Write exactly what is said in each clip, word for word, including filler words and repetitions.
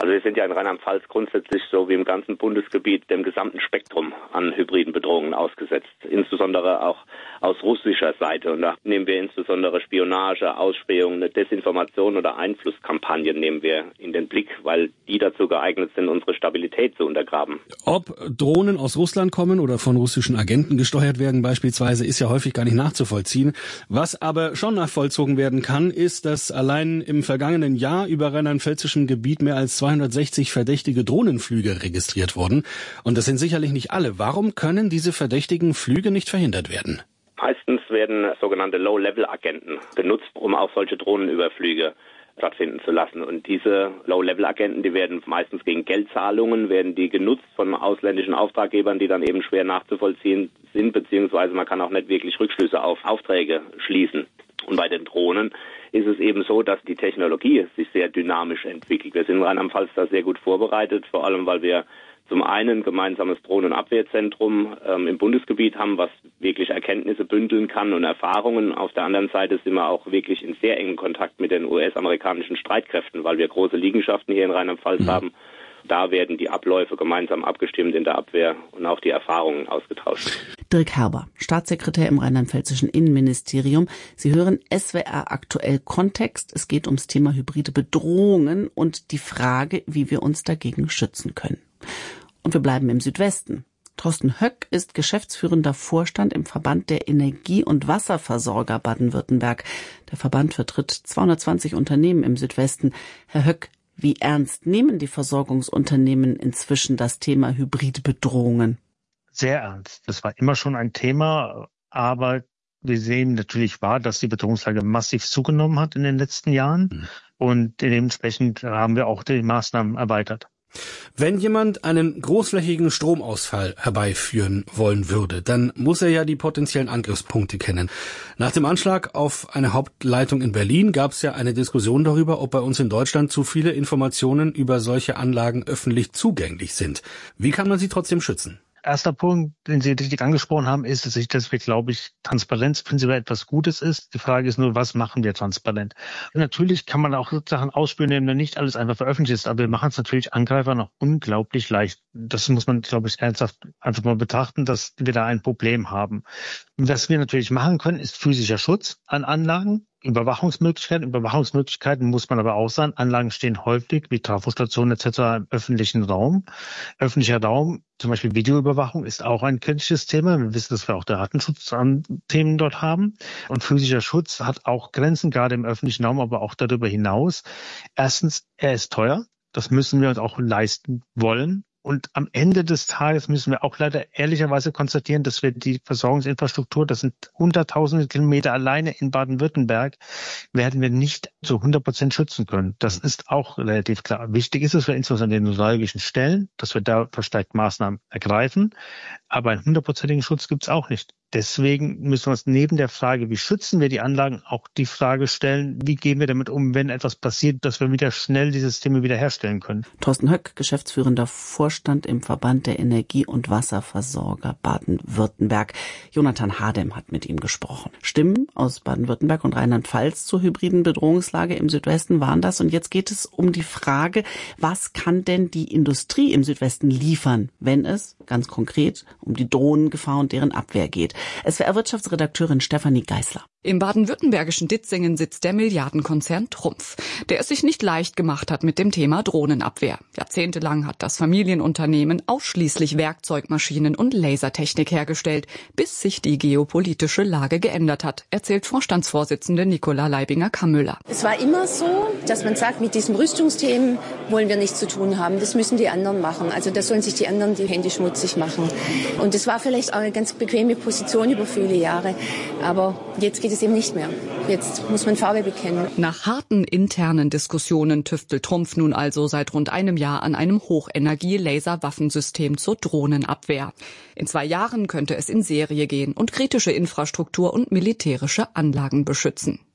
Also wir sind ja in Rheinland-Pfalz grundsätzlich so wie im ganzen Bundesgebiet dem gesamten Spektrum an hybriden Bedrohungen ausgesetzt, insbesondere auch aus russischer Seite. Und da nehmen wir insbesondere Spionage, Ausspähungen, Desinformation oder Einflusskampagnen nehmen wir in den Blick, weil die dazu geeignet sind, unsere Stabilität zu untergraben. Ob Drohnen aus Russland kommen oder von russischen Agenten gesteuert werden beispielsweise, ist ja häufig gar nicht nachzuvollziehen. Was aber schon nachvollzogen werden kann, ist, dass allein im vergangenen Jahr über rheinland-pfälzischem Gebiet mehr als zweihundertsechzig verdächtige Drohnenflüge registriert wurden. Und das sind sicherlich nicht alle. Warum können diese verdächtigen Flüge nicht verhindert werden? Meistens werden sogenannte Low-Level-Agenten genutzt, um auch solche Drohnenüberflüge stattfinden zu lassen. Und diese Low-Level-Agenten, die werden meistens gegen Geldzahlungen, werden die genutzt von ausländischen Auftraggebern, die dann eben schwer nachzuvollziehen sind, beziehungsweise man kann auch nicht wirklich Rückschlüsse auf Aufträge schließen. Und bei den Drohnen ist es eben so, dass die Technologie sich sehr dynamisch entwickelt. Wir sind in Rheinland-Pfalz da sehr gut vorbereitet, vor allem weil wir zum einen ein gemeinsames Drohnenabwehrzentrum ähm, im Bundesgebiet haben, was wirklich Erkenntnisse bündeln kann und Erfahrungen. Auf der anderen Seite sind wir auch wirklich in sehr engen Kontakt mit den U S-amerikanischen Streitkräften, weil wir große Liegenschaften hier in Rheinland-Pfalz mhm. haben. Da werden die Abläufe gemeinsam abgestimmt in der Abwehr und auch die Erfahrungen ausgetauscht. Dirk Herber, Staatssekretär im rheinland-pfälzischen Innenministerium. Sie hören S W R aktuell Kontext. Es geht ums Thema hybride Bedrohungen und die Frage, wie wir uns dagegen schützen können. Und wir bleiben im Südwesten. Thorsten Höck ist geschäftsführender Vorstand im Verband der Energie- und Wasserversorger Baden-Württemberg. Der Verband vertritt zweihundertzwanzig Unternehmen im Südwesten. Herr Höck, wie ernst nehmen die Versorgungsunternehmen inzwischen das Thema hybride Bedrohungen? Sehr ernst. Das war immer schon ein Thema, aber wir sehen natürlich wahr, dass die Bedrohungslage massiv zugenommen hat in den letzten Jahren mhm. und dementsprechend haben wir auch die Maßnahmen erweitert. Wenn jemand einen großflächigen Stromausfall herbeiführen wollen würde, dann muss er ja die potenziellen Angriffspunkte kennen. Nach dem Anschlag auf eine Hauptleitung in Berlin gab es ja eine Diskussion darüber, ob bei uns in Deutschland zu viele Informationen über solche Anlagen öffentlich zugänglich sind. Wie kann man sie trotzdem schützen? Erster Punkt, den Sie richtig angesprochen haben, ist, dass ich deswegen, glaube ich, Transparenz prinzipiell etwas Gutes ist. Die Frage ist nur, was machen wir transparent? Und natürlich kann man auch Sachen ausspielen, wenn nicht alles einfach veröffentlicht ist, aber wir machen es natürlich Angreifern noch unglaublich leicht. Das muss man, glaube ich, ernsthaft einfach mal betrachten, dass wir da ein Problem haben. Was wir natürlich machen können, ist physischer Schutz an Anlagen. Überwachungsmöglichkeiten. Überwachungsmöglichkeiten muss man aber auch sagen. Anlagen stehen häufig, wie Trafostationen et cetera, im öffentlichen Raum. Öffentlicher Raum, zum Beispiel Videoüberwachung, ist auch ein kritisches Thema. Wir wissen, dass wir auch Datenschutzthemen dort haben. Und physischer Schutz hat auch Grenzen, gerade im öffentlichen Raum, aber auch darüber hinaus. Erstens, er ist teuer. Das müssen wir uns auch leisten wollen. Und am Ende des Tages müssen wir auch leider ehrlicherweise konstatieren, dass wir die Versorgungsinfrastruktur, das sind hunderttausende Kilometer alleine in Baden-Württemberg, werden wir nicht zu hundert Prozent schützen können. Das ist auch relativ klar. Wichtig ist es für insbesondere an den neuralgischen Stellen, dass wir da verstärkt Maßnahmen ergreifen. Aber einen hundertprozentigen Schutz gibt es auch nicht. Deswegen müssen wir uns neben der Frage, wie schützen wir die Anlagen, auch die Frage stellen, wie gehen wir damit um, wenn etwas passiert, dass wir wieder schnell die Systeme wiederherstellen können. Thorsten Höck, geschäftsführender Vorstand im Verband der Energie- und Wasserversorger Baden-Württemberg. Jonathan Hardem hat mit ihm gesprochen. Stimmen aus Baden-Württemberg und Rheinland-Pfalz zur hybriden Bedrohungslage im Südwesten waren das. Und jetzt geht es um die Frage, was kann denn die Industrie im Südwesten liefern, wenn es, ganz konkret, um die Drohnengefahr und deren Abwehr geht. S W R-Wirtschaftsredakteurin Stefanie Geisler. Im baden-württembergischen Ditzingen sitzt der Milliardenkonzern Trumpf, der es sich nicht leicht gemacht hat mit dem Thema Drohnenabwehr. Jahrzehntelang hat das Familienunternehmen ausschließlich Werkzeugmaschinen und Lasertechnik hergestellt, bis sich die geopolitische Lage geändert hat, erzählt Vorstandsvorsitzende Nicola Leibinger-Kammüller. Es war immer so, dass man sagt, mit diesen Rüstungsthemen wollen wir nichts zu tun haben. Das müssen die anderen machen. Also da sollen sich die anderen die Hände schmutzig machen. Und das war vielleicht auch eine ganz bequeme Position über viele Jahre. Aber jetzt geht es eben nicht mehr. Jetzt muss man Farbe bekennen. Nach harten internen Diskussionen tüftelt Trumpf nun also seit rund einem Jahr an einem Hochenergie-Laser-Waffensystem zur Drohnenabwehr. In zwei Jahren könnte es in Serie gehen und kritische Infrastruktur und militärische Anlagen beschützen.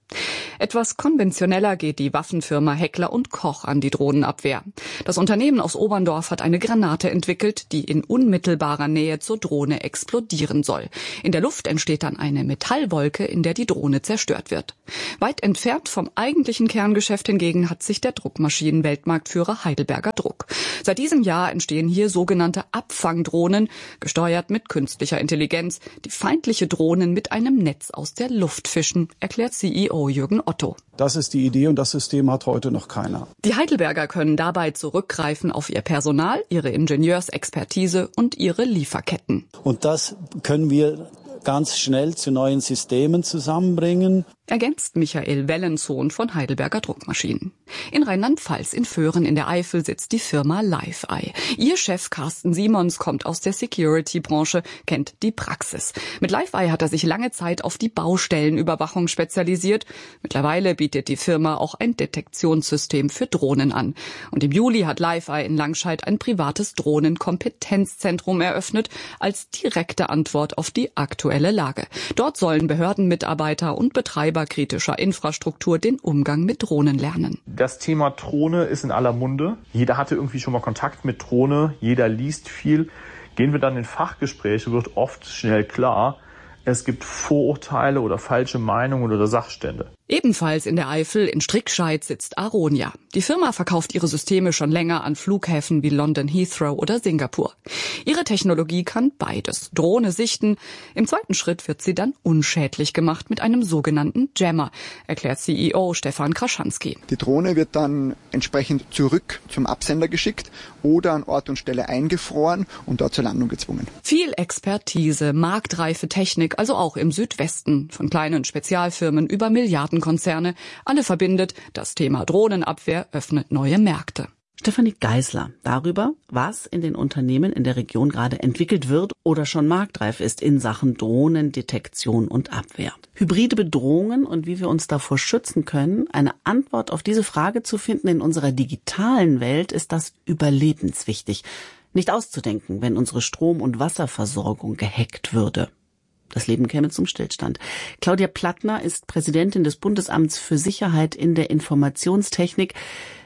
Etwas konventioneller geht die Waffenfirma Heckler und Koch an die Drohnenabwehr. Das Unternehmen aus Oberndorf hat eine Granate entwickelt, die in unmittelbarer Nähe zur Drohne explodieren soll. In der Luft entsteht dann eine Metallwolke, in der die Drohne zerstört wird. Weit entfernt vom eigentlichen Kerngeschäft hingegen hat sich der Druckmaschinen-Weltmarktführer Heidelberger Druck. Seit diesem Jahr entstehen hier sogenannte Abfangdrohnen, gesteuert mit künstlicher Intelligenz, die feindliche Drohnen mit einem Netz aus der Luft fischen, erklärt C E O Jürgen Otto. Das ist die Idee und das System hat heute noch keiner. Die Heidelberger können dabei zurückgreifen auf ihr Personal, ihre Ingenieursexpertise und ihre Lieferketten. Und das können wir ganz schnell zu neuen Systemen zusammenbringen. Ergänzt Michael Wellensohn von Heidelberger Druckmaschinen. In Rheinland-Pfalz in Föhren in der Eifel sitzt die Firma LiveEye. Ihr Chef Carsten Simons kommt aus der Security-Branche, kennt die Praxis. Mit LiveEye hat er sich lange Zeit auf die Baustellenüberwachung spezialisiert. Mittlerweile bietet die Firma auch ein Detektionssystem für Drohnen an. Und im Juli hat LiveEye in Langscheid ein privates Drohnenkompetenzzentrum eröffnet, als direkte Antwort auf die aktuelle Lage. Dort sollen Behördenmitarbeiter und Betreiber kritischer Infrastruktur den Umgang mit Drohnen lernen. Das Thema Drohne ist in aller Munde. Jeder hatte irgendwie schon mal Kontakt mit Drohne, jeder liest viel. Gehen wir dann in Fachgespräche, wird oft schnell klar, es gibt Vorurteile oder falsche Meinungen oder Sachstände. Ebenfalls in der Eifel in Strickscheid sitzt Aronia. Die Firma verkauft ihre Systeme schon länger an Flughäfen wie London Heathrow oder Singapur. Ihre Technologie kann beides. Drohne sichten. Im zweiten Schritt wird sie dann unschädlich gemacht mit einem sogenannten Jammer, erklärt C E O Stefan Kraschanski. Die Drohne wird dann entsprechend zurück zum Absender geschickt oder an Ort und Stelle eingefroren und dort zur Landung gezwungen. Viel Expertise, marktreife Technik, also auch im Südwesten, von kleinen Spezialfirmen über Milliarden Konzerne, alle verbindet, das Thema Drohnenabwehr öffnet neue Märkte. Stefanie Geisler darüber, was in den Unternehmen in der Region gerade entwickelt wird oder schon marktreif ist in Sachen Drohnendetektion und Abwehr. Hybride Bedrohungen und wie wir uns davor schützen können, eine Antwort auf diese Frage zu finden in unserer digitalen Welt, ist das überlebenswichtig. Nicht auszudenken, wenn unsere Strom- und Wasserversorgung gehackt würde. Das Leben käme zum Stillstand. Claudia Plattner ist Präsidentin des Bundesamts für Sicherheit in der Informationstechnik.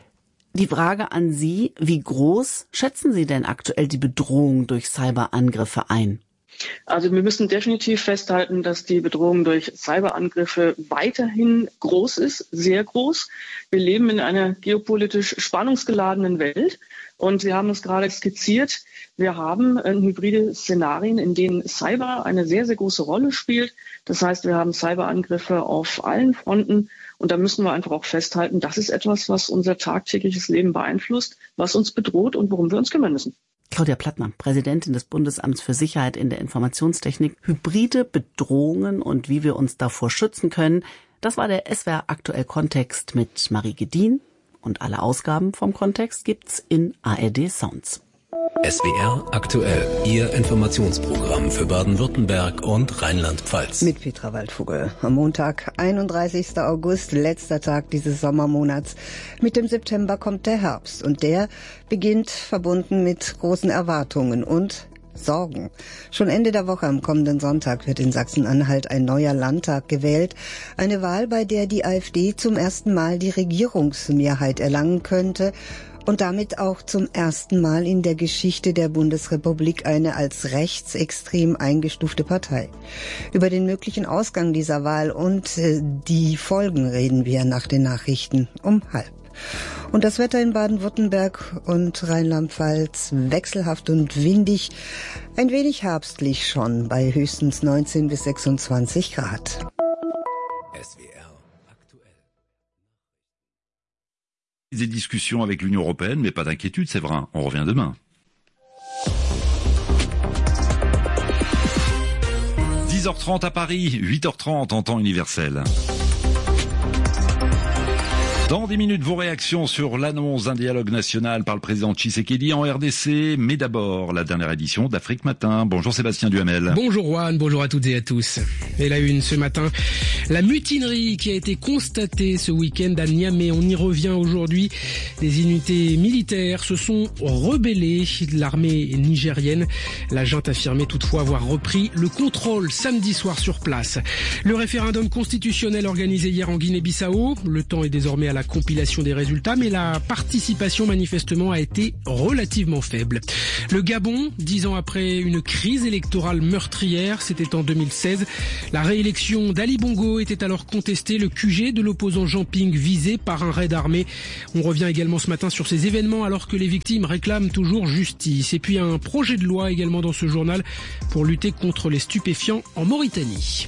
Die Frage an Sie, wie groß schätzen Sie denn aktuell die Bedrohung durch Cyberangriffe ein? Also wir müssen definitiv festhalten, dass die Bedrohung durch Cyberangriffe weiterhin groß ist, sehr groß. Wir leben in einer geopolitisch spannungsgeladenen Welt und Sie haben es gerade skizziert. Wir haben äh, hybride Szenarien, in denen Cyber eine sehr, sehr große Rolle spielt. Das heißt, wir haben Cyberangriffe auf allen Fronten und da müssen wir einfach auch festhalten, das ist etwas, was unser tagtägliches Leben beeinflusst, was uns bedroht und worum wir uns kümmern müssen. Claudia Plattner, Präsidentin des Bundesamts für Sicherheit in der Informationstechnik. Hybride Bedrohungen und wie wir uns davor schützen können. Das war der S W R Aktuell Kontext mit Marie Gedin. Und alle Ausgaben vom Kontext gibt's in A R D Sounds. S W R Aktuell, Ihr Informationsprogramm für Baden-Württemberg und Rheinland-Pfalz. Mit Petra Waldvogel. Am Montag, einunddreißigsten August, letzter Tag dieses Sommermonats. Mit dem September kommt der Herbst und der beginnt verbunden mit großen Erwartungen und Sorgen. Schon Ende der Woche am kommenden Sonntag wird in Sachsen-Anhalt ein neuer Landtag gewählt. Eine Wahl, bei der die AfD zum ersten Mal die Regierungsmehrheit erlangen könnte und damit auch zum ersten Mal in der Geschichte der Bundesrepublik eine als rechtsextrem eingestufte Partei. Über den möglichen Ausgang dieser Wahl und äh, die Folgen reden wir nach den Nachrichten um halb. Und das Wetter in Baden-Württemberg und Rheinland-Pfalz wechselhaft und windig, ein wenig herbstlich schon bei höchstens neunzehn bis sechsundzwanzig Grad. S W R aktuell. Des discussions avec l'Union européenne, mais pas d'inquiétude, Séverin. On revient demain. dix heures trente à Paris, huit heures trente en temps universel. Dans dix minutes, vos réactions sur l'annonce d'un dialogue national par le président Tshisekedi en R D C. Mais d'abord, la dernière édition d'Afrique Matin. Bonjour Sébastien Duhamel. Bonjour Juan, bonjour à toutes et à tous. Et la une ce matin, la mutinerie qui a été constatée ce week-end à Niamey. On y revient aujourd'hui. Des unités militaires se sont rebellées de l'armée nigérienne. La junte affirmait toutefois avoir repris le contrôle samedi soir sur place. Le référendum constitutionnel organisé hier en Guinée-Bissau. Le temps est désormais à la compilation des résultats, mais la participation manifestement a été relativement faible. Le Gabon, dix ans après une crise électorale meurtrière, c'était en deux mille seize. La réélection d'Ali Bongo était alors contestée, le Q G de l'opposant Jean Ping visé par un raid armé. On revient également ce matin sur ces événements alors que les victimes réclament toujours justice. Et puis un projet de loi également dans ce journal pour lutter contre les stupéfiants en Mauritanie.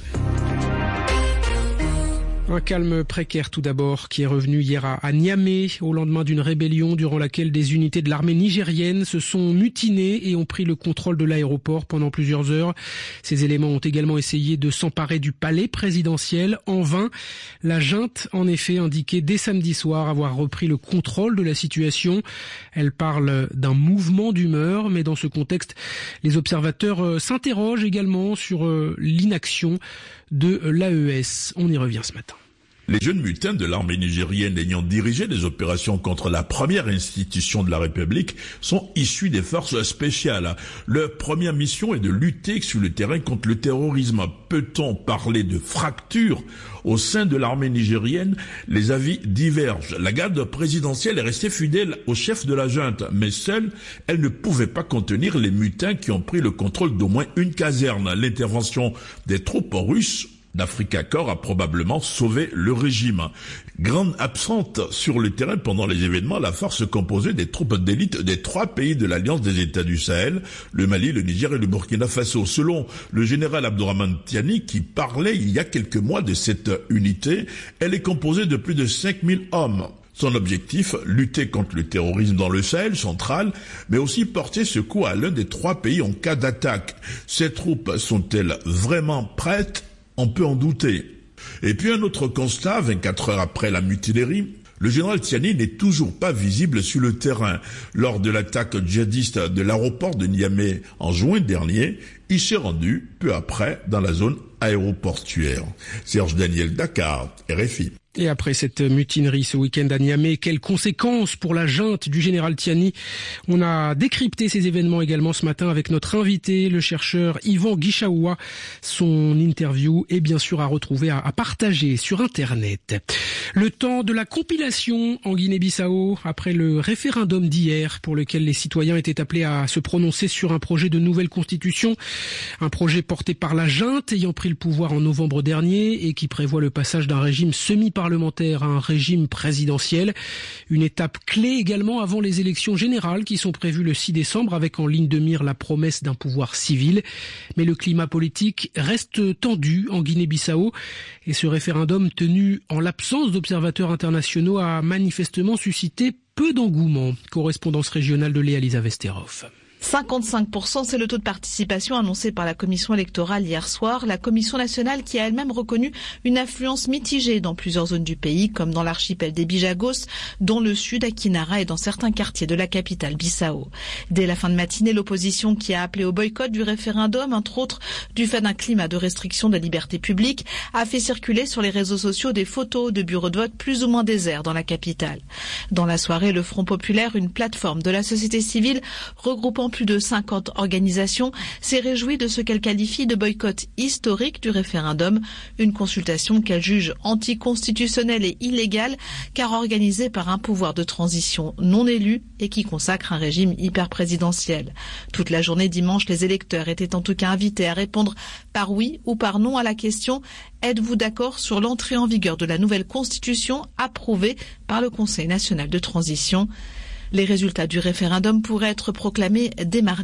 Un calme précaire tout d'abord qui est revenu hier à, à Niamey au lendemain d'une rébellion durant laquelle des unités de l'armée nigérienne se sont mutinées et ont pris le contrôle de l'aéroport pendant plusieurs heures. Ces éléments ont également essayé de s'emparer du palais présidentiel. En vain, la junte en effet indiquait dès samedi soir avoir repris le contrôle de la situation. Elle parle d'un mouvement d'humeur, mais dans ce contexte, les observateurs s'interrogent également sur l'inaction de l'A E S. On y revient ce matin. Les jeunes mutins de l'armée nigérienne ayant dirigé des opérations contre la première institution de la République sont issus des forces spéciales. Leur première mission est de lutter sur le terrain contre le terrorisme. Peut-on parler de fracture au sein de l'armée nigérienne? Les avis divergent. La garde présidentielle est restée fidèle au chef de la junte, mais seule, elle ne pouvait pas contenir les mutins qui ont pris le contrôle d'au moins une caserne. L'intervention des troupes russes d'Africa Corps a probablement sauvé le régime. Grande absente sur le terrain pendant les événements, la force composée des troupes d'élite des trois pays de l'Alliance des États du Sahel, le Mali, le Niger et le Burkina Faso. Selon le général Abdourahmane Tiani, qui parlait il y a quelques mois de cette unité, elle est composée de plus de cinq mille hommes. Son objectif, lutter contre le terrorisme dans le Sahel central, mais aussi porter secours à l'un des trois pays en cas d'attaque. Ces troupes sont-elles vraiment prêtes? On peut en douter. Et puis un autre constat, vingt-quatre heures après la mutinerie, le général Tiani n'est toujours pas visible sur le terrain. Lors de l'attaque djihadiste de l'aéroport de Niamey en juin dernier, il s'est rendu peu après dans la zone aéroportuaire. Serge Daniel, Dakar, R F I. Et après cette mutinerie ce week-end à Niamey, quelles conséquences pour la junte du général Tiani? On a décrypté ces événements également ce matin avec notre invité, le chercheur Yvan Guichaoua. Son interview est bien sûr à retrouver, à, à partager sur Internet. Le temps de la compilation en Guinée-Bissau après le référendum d'hier pour lequel les citoyens étaient appelés à se prononcer sur un projet de nouvelle constitution. Un projet porté par la junte ayant pris le pouvoir en novembre dernier et qui prévoit le passage d'un régime semi-parlementaire à un régime présidentiel. Une étape clé également avant les élections générales qui sont prévues le six décembre avec en ligne de mire la promesse d'un pouvoir civil. Mais le climat politique reste tendu en Guinée-Bissau et ce référendum tenu en l'absence d'observateurs internationaux a manifestement suscité peu d'engouement. Correspondance régionale de Léa Lisa Vesterov. cinquante-cinq pour cent, c'est le taux de participation annoncé par la commission électorale hier soir. La commission nationale qui a elle-même reconnu une affluence mitigée dans plusieurs zones du pays, comme dans l'archipel des Bijagos, dont le sud à Kinara et dans certains quartiers de la capitale Bissau. Dès la fin de matinée, l'opposition qui a appelé au boycott du référendum, entre autres du fait d'un climat de restriction des libertés publiques, a fait circuler sur les réseaux sociaux des photos de bureaux de vote plus ou moins déserts dans la capitale. Dans la soirée, le Front populaire, une plateforme de la société civile regroupant plus de cinquante organisations, s'est réjouie de ce qu'elle qualifie de boycott historique du référendum, une consultation qu'elle juge anticonstitutionnelle et illégale car organisée par un pouvoir de transition non élu et qui consacre un régime hyper-présidentiel. Toute la journée dimanche, les électeurs étaient en tout cas invités à répondre par oui ou par non à la question « Êtes-vous d'accord sur l'entrée en vigueur de la nouvelle constitution approuvée par le Conseil national de transition ?» Les résultats du référendum pourraient être proclamés dès mardi.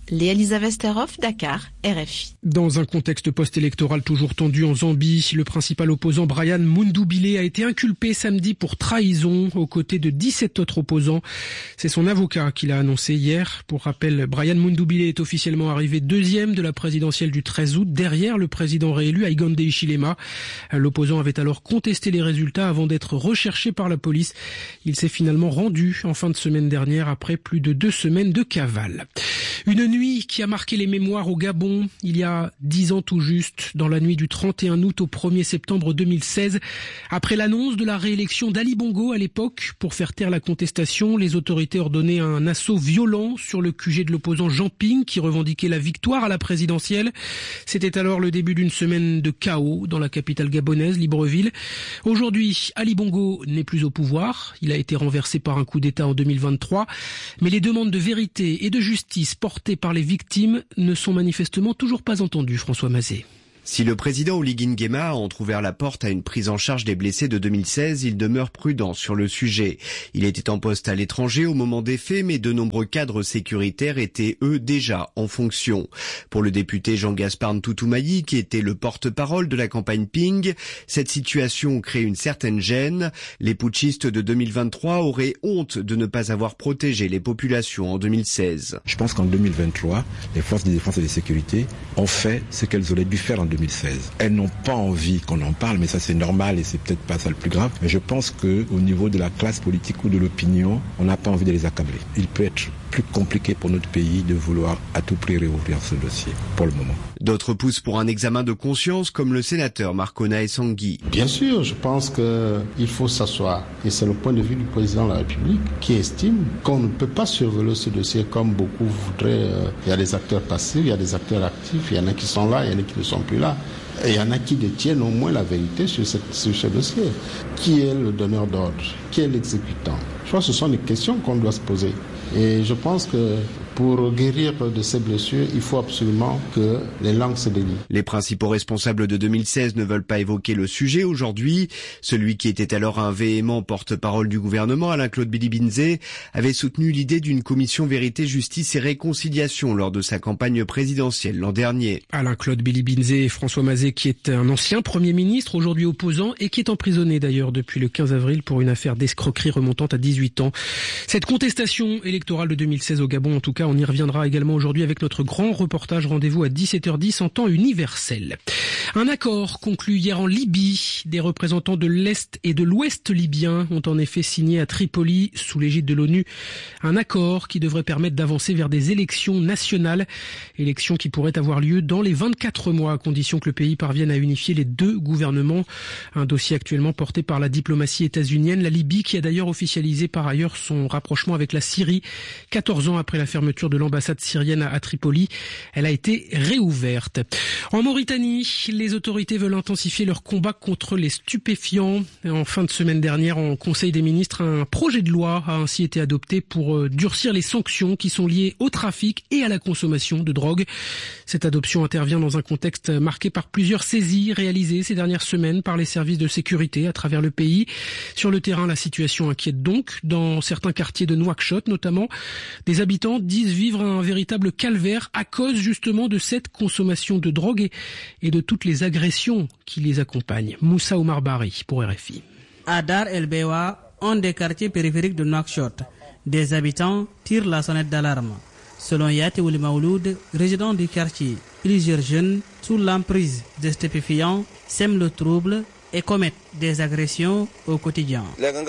Léa-Lisa Westerhoff, Dakar, R F I. Dans un contexte post-électoral toujours tendu en Zambie, le principal opposant Brian Mundubile a été inculpé samedi pour trahison aux côtés de dix-sept autres opposants. C'est son avocat qui l'a annoncé hier. Pour rappel, Brian Mundubile est officiellement arrivé deuxième de la présidentielle du treize août, derrière le président réélu Hakainde Hichilema. L'opposant avait alors contesté les résultats avant d'être recherché par la police. Il s'est finalement rendu en fin de semaine dernière après plus de deux semaines de cavale. Une nuit qui a marqué les mémoires au Gabon, il y a dix ans tout juste, dans la nuit du trente et un août au premier septembre deux mille seize. Après l'annonce de la réélection d'Ali Bongo à l'époque, pour faire taire la contestation, les autorités ordonnaient un assaut violent sur le Q G de l'opposant Jean Ping qui revendiquait la victoire à la présidentielle. C'était alors le début d'une semaine de chaos dans la capitale gabonaise, Libreville. Aujourd'hui, Ali Bongo n'est plus au pouvoir. Il a été renversé par un coup d'État en deux mille vingt-trois. Mais les demandes de vérité et de justice portées par les victimes ne sont manifestement toujours pas entendues, François Mazet. Si le président Oligui Nguema a entrouvert la porte à une prise en charge des blessés de deux mille seize, il demeure prudent sur le sujet. Il était en poste à l'étranger au moment des faits, mais de nombreux cadres sécuritaires étaient, eux, déjà en fonction. Pour le député Jean-Gaspard Ntoutou-Mailly, qui était le porte-parole de la campagne Ping, cette situation crée une certaine gêne. Les putschistes de deux mille vingt-trois auraient honte de ne pas avoir protégé les populations en deux mille seize. Je pense qu'en deux mille vingt-trois, les forces de défense et de sécurité ont fait ce qu'elles auraient dû faire en deux mille seize. Elles n'ont pas envie qu'on en parle, mais ça c'est normal et c'est peut-être pas ça le plus grave. Mais je pense que au niveau de la classe politique ou de l'opinion, on n'a pas envie de les accabler. Il peut être plus compliqué pour notre pays de vouloir à tout prix réouvrir ce dossier pour le moment. D'autres poussent pour un examen de conscience, comme le sénateur Marc-Onae Sangui. Bien sûr, je pense qu'il faut s'asseoir. Et c'est le point de vue du président de la République qui estime qu'on ne peut pas survoler ce dossier comme beaucoup voudraient. Il y a des acteurs passifs, il y a des acteurs actifs, il y en a qui sont là, il y en a qui ne sont plus là. Et il y en a qui détiennent au moins la vérité sur, cette, sur ce dossier. Qui est le donneur d'ordre? Qui est l'exécutant? Je crois que ce sont des questions qu'on doit se poser. Et je pense que pour guérir de ces blessures, il faut absolument que les langues se délient. Les principaux responsables de deux mille seize ne veulent pas évoquer le sujet aujourd'hui. Celui qui était alors un véhément porte-parole du gouvernement, Alain-Claude Bilibinze, avait soutenu l'idée d'une commission vérité, justice et réconciliation lors de sa campagne présidentielle l'an dernier. Alain-Claude Bilibinze et François Mazet, qui est un ancien Premier ministre, aujourd'hui opposant, et qui est emprisonné d'ailleurs depuis le quinze avril pour une affaire d'escroquerie remontant à dix-huit ans. Cette contestation électorale de deux mille seize au Gabon, en tout cas, on y reviendra également aujourd'hui avec notre grand reportage. Rendez-vous à dix-sept heures dix en temps universel. Un accord conclu hier en Libye. Des représentants de l'Est et de l'Ouest libyen ont en effet signé à Tripoli, sous l'égide de l'ONU, un accord qui devrait permettre d'avancer vers des élections nationales. Élections qui pourraient avoir lieu dans les vingt-quatre mois, à condition que le pays parvienne à unifier les deux gouvernements. Un dossier actuellement porté par la diplomatie états-unienne. La Libye qui a d'ailleurs officialisé par ailleurs son rapprochement avec la Syrie. quatorze ans après la fermeture de l'ambassade syrienne à Tripoli, elle a été réouverte. En Mauritanie, les autorités veulent intensifier leur combat contre les stupéfiants. En fin de semaine dernière, en Conseil des ministres, un projet de loi a ainsi été adopté pour durcir les sanctions qui sont liées au trafic et à la consommation de drogue. Cette adoption intervient dans un contexte marqué par plusieurs saisies réalisées ces dernières semaines par les services de sécurité à travers le pays. Sur le terrain, la situation inquiète donc. Dans certains quartiers de Nouakchott, notamment, des habitants disent vivre un véritable calvaire à cause justement de cette consommation de drogue et, et de toutes les agressions qui les accompagnent. Moussa Oumar Bari pour R F I. À Dar El Bewa, un des quartiers périphériques de Nouakchott, des habitants tirent la sonnette d'alarme. Selon Yati Ouli Maouloud, résident du quartier, plusieurs jeunes, sous l'emprise des stupéfiants, sèment le trouble et commettent des agressions au quotidien.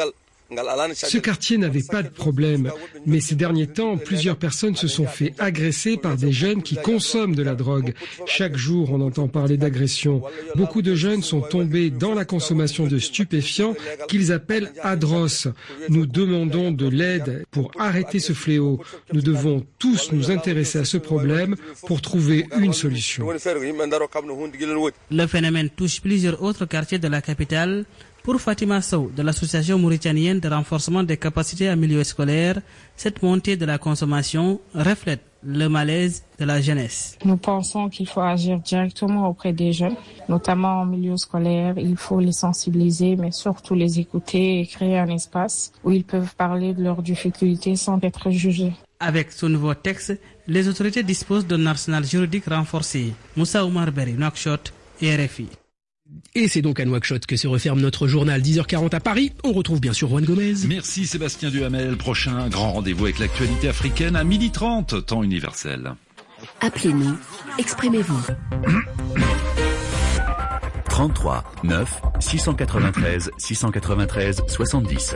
Ce quartier n'avait pas de problème, mais ces derniers temps, plusieurs personnes se sont fait agresser par des jeunes qui consomment de la drogue. Chaque jour, on entend parler d'agressions. Beaucoup de jeunes sont tombés dans la consommation de stupéfiants qu'ils appellent adros. Nous demandons de l'aide pour arrêter ce fléau. Nous devons tous nous intéresser à ce problème pour trouver une solution. Le phénomène touche plusieurs autres quartiers de la capitale. Pour Fatima Sow, de l'association mauritanienne de renforcement des capacités en milieu scolaire, cette montée de la consommation reflète le malaise de la jeunesse. Nous pensons qu'il faut agir directement auprès des jeunes, notamment en milieu scolaire. Il faut les sensibiliser, mais surtout les écouter et créer un espace où ils peuvent parler de leurs difficultés sans être jugés. Avec ce nouveau texte, les autorités disposent d'un arsenal juridique renforcé. Moussa Oumar Berry, Nouakchott, R F I. Et c'est donc à Nouakchott que se referme notre journal dix heures quarante à Paris. On retrouve bien sûr Juan Gomez. Merci Sébastien Duhamel. Prochain grand rendez-vous avec l'actualité africaine à midi trente, temps universel. Appelez-nous, exprimez-vous. trente-trois neuf six cent quatre-vingt-treize six cent quatre-vingt-treize soixante-dix.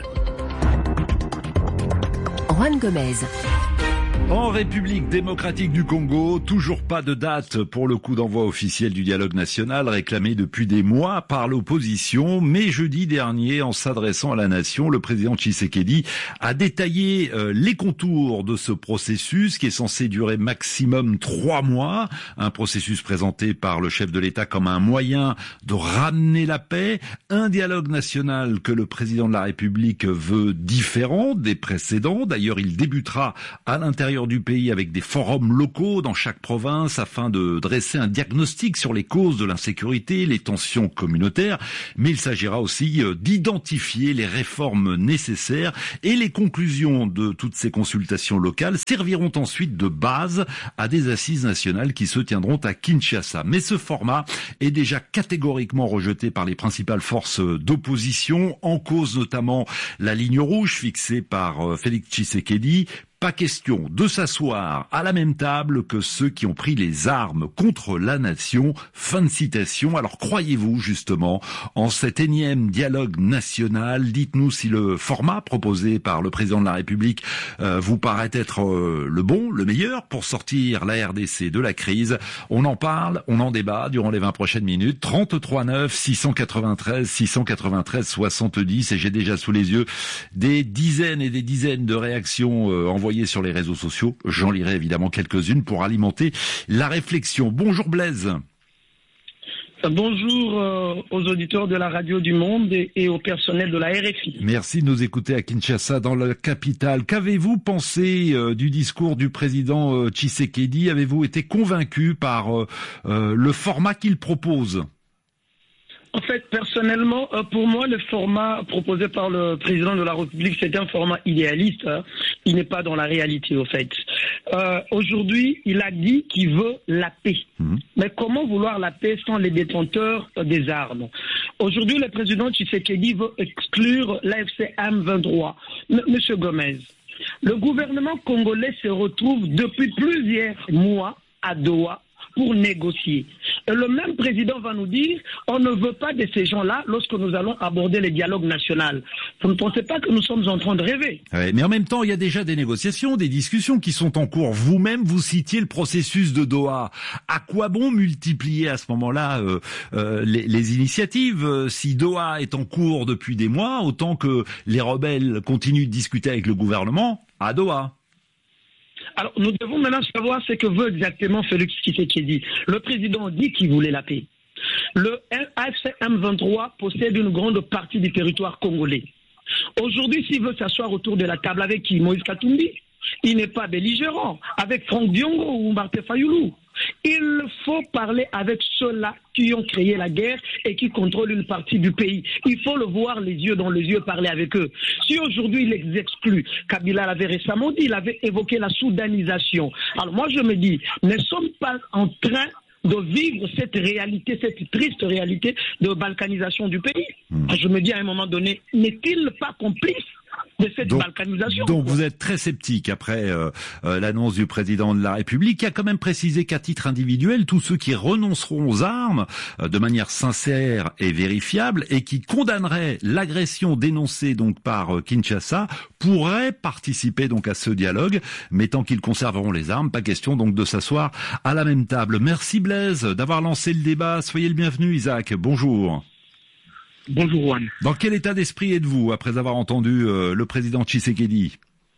Juan Gomez. En République démocratique du Congo, toujours pas de date pour le coup d'envoi officiel du dialogue national réclamé depuis des mois par l'opposition. Mais jeudi dernier, en s'adressant à la nation, le président Tshisekedi a détaillé euh, les contours de ce processus qui est censé durer maximum trois mois. Un processus présenté par le chef de l'État comme un moyen de ramener la paix. Un dialogue national que le président de la République veut différent des précédents. D'ailleurs, il débutera à l'intérieur du pays avec des forums locaux dans chaque province afin de dresser un diagnostic sur les causes de l'insécurité, les tensions communautaires, mais il s'agira aussi d'identifier les réformes nécessaires et les conclusions de toutes ces consultations locales serviront ensuite de base à des assises nationales qui se tiendront à Kinshasa. Mais ce format est déjà catégoriquement rejeté par les principales forces d'opposition, en cause notamment la ligne rouge fixée par Félix Tshisekedi. Pas question de s'asseoir à la même table que ceux qui ont pris les armes contre la nation. Fin de citation. Alors croyez-vous justement en cet énième dialogue national? Dites-nous si le format proposé par le président de la République euh, vous paraît être euh, le bon, le meilleur pour sortir la R D C de la crise. On en parle, on en débat durant les vingt prochaines minutes. trente-trois neuf six cent quatre-vingt-treize six cent quatre-vingt-treize soixante-dix et j'ai déjà sous les yeux des dizaines et des dizaines de réactions euh, envoyées sur les réseaux sociaux. J'en lirai évidemment quelques-unes pour alimenter la réflexion. Bonjour Blaise. Bonjour euh, aux auditeurs de la Radio du Monde et, et au personnel de la R F I. Merci de nous écouter à Kinshasa, dans la capitale. Qu'avez-vous pensé euh, du discours du président euh, Tshisekedi? Avez-vous été convaincu par euh, euh, le format qu'il propose? En fait, personnellement, pour moi, le format proposé par le président de la République, c'est un format idéaliste. Hein. Il n'est pas dans la réalité, au fait. Euh, aujourd'hui, il a dit qu'il veut la paix. Mmh. Mais comment vouloir la paix sans les détenteurs des armes? Aujourd'hui, le président Tshisekedi veut exclure l'A F C M vingt-trois. M- Monsieur Gomez, le gouvernement congolais se retrouve depuis plusieurs mois à Doha pour négocier. Et le même président va nous dire on ne veut pas de ces gens-là lorsque nous allons aborder le dialogue national. Vous ne pensez pas que nous sommes en train de rêver? Ouais, mais en même temps, il y a déjà des négociations, des discussions qui sont en cours. Vous-même, vous citiez le processus de Doha. À quoi bon multiplier à ce moment-là euh, euh, les, les initiatives? Si Doha est en cours depuis des mois, autant que les rebelles continuent de discuter avec le gouvernement à Doha. Alors, nous devons maintenant savoir ce que veut exactement Félix Tshisekedi. Le président dit qu'il voulait la paix. Le A F C M vingt-trois possède une grande partie du territoire congolais. Aujourd'hui, s'il veut s'asseoir autour de la table avec qui? Moïse Katumbi. Il n'est pas belligérant. Avec Franck Diongo ou Martin Fayoulou. Il faut parler avec ceux-là qui ont créé la guerre et qui contrôlent une partie du pays. Il faut le voir les yeux dans les yeux, parler avec eux. Si aujourd'hui il les exclut, Kabila l'avait récemment dit, il avait évoqué la soudanisation. Alors moi je me dis, ne sommes pas en train de vivre cette réalité, cette triste réalité de balkanisation du pays. Mmh. Je me dis à un moment donné, n'est-il pas complice de cette donc, balkanisation? Donc vous êtes très sceptique après euh, euh, l'annonce du président de la République qui a quand même précisé qu'à titre individuel, tous ceux qui renonceront aux armes euh, de manière sincère et vérifiable et qui condamneraient l'agression dénoncée donc par euh, Kinshasa pourraient participer donc à ce dialogue, mais tant qu'ils conserveront les armes, pas question donc de s'asseoir à la même table. Merci Blaise d'avoir lancé le débat. Soyez le bienvenu Isaac. Bonjour. Bonjour Juan. Dans quel état d'esprit êtes-vous après avoir entendu euh, le président Tshisekedi?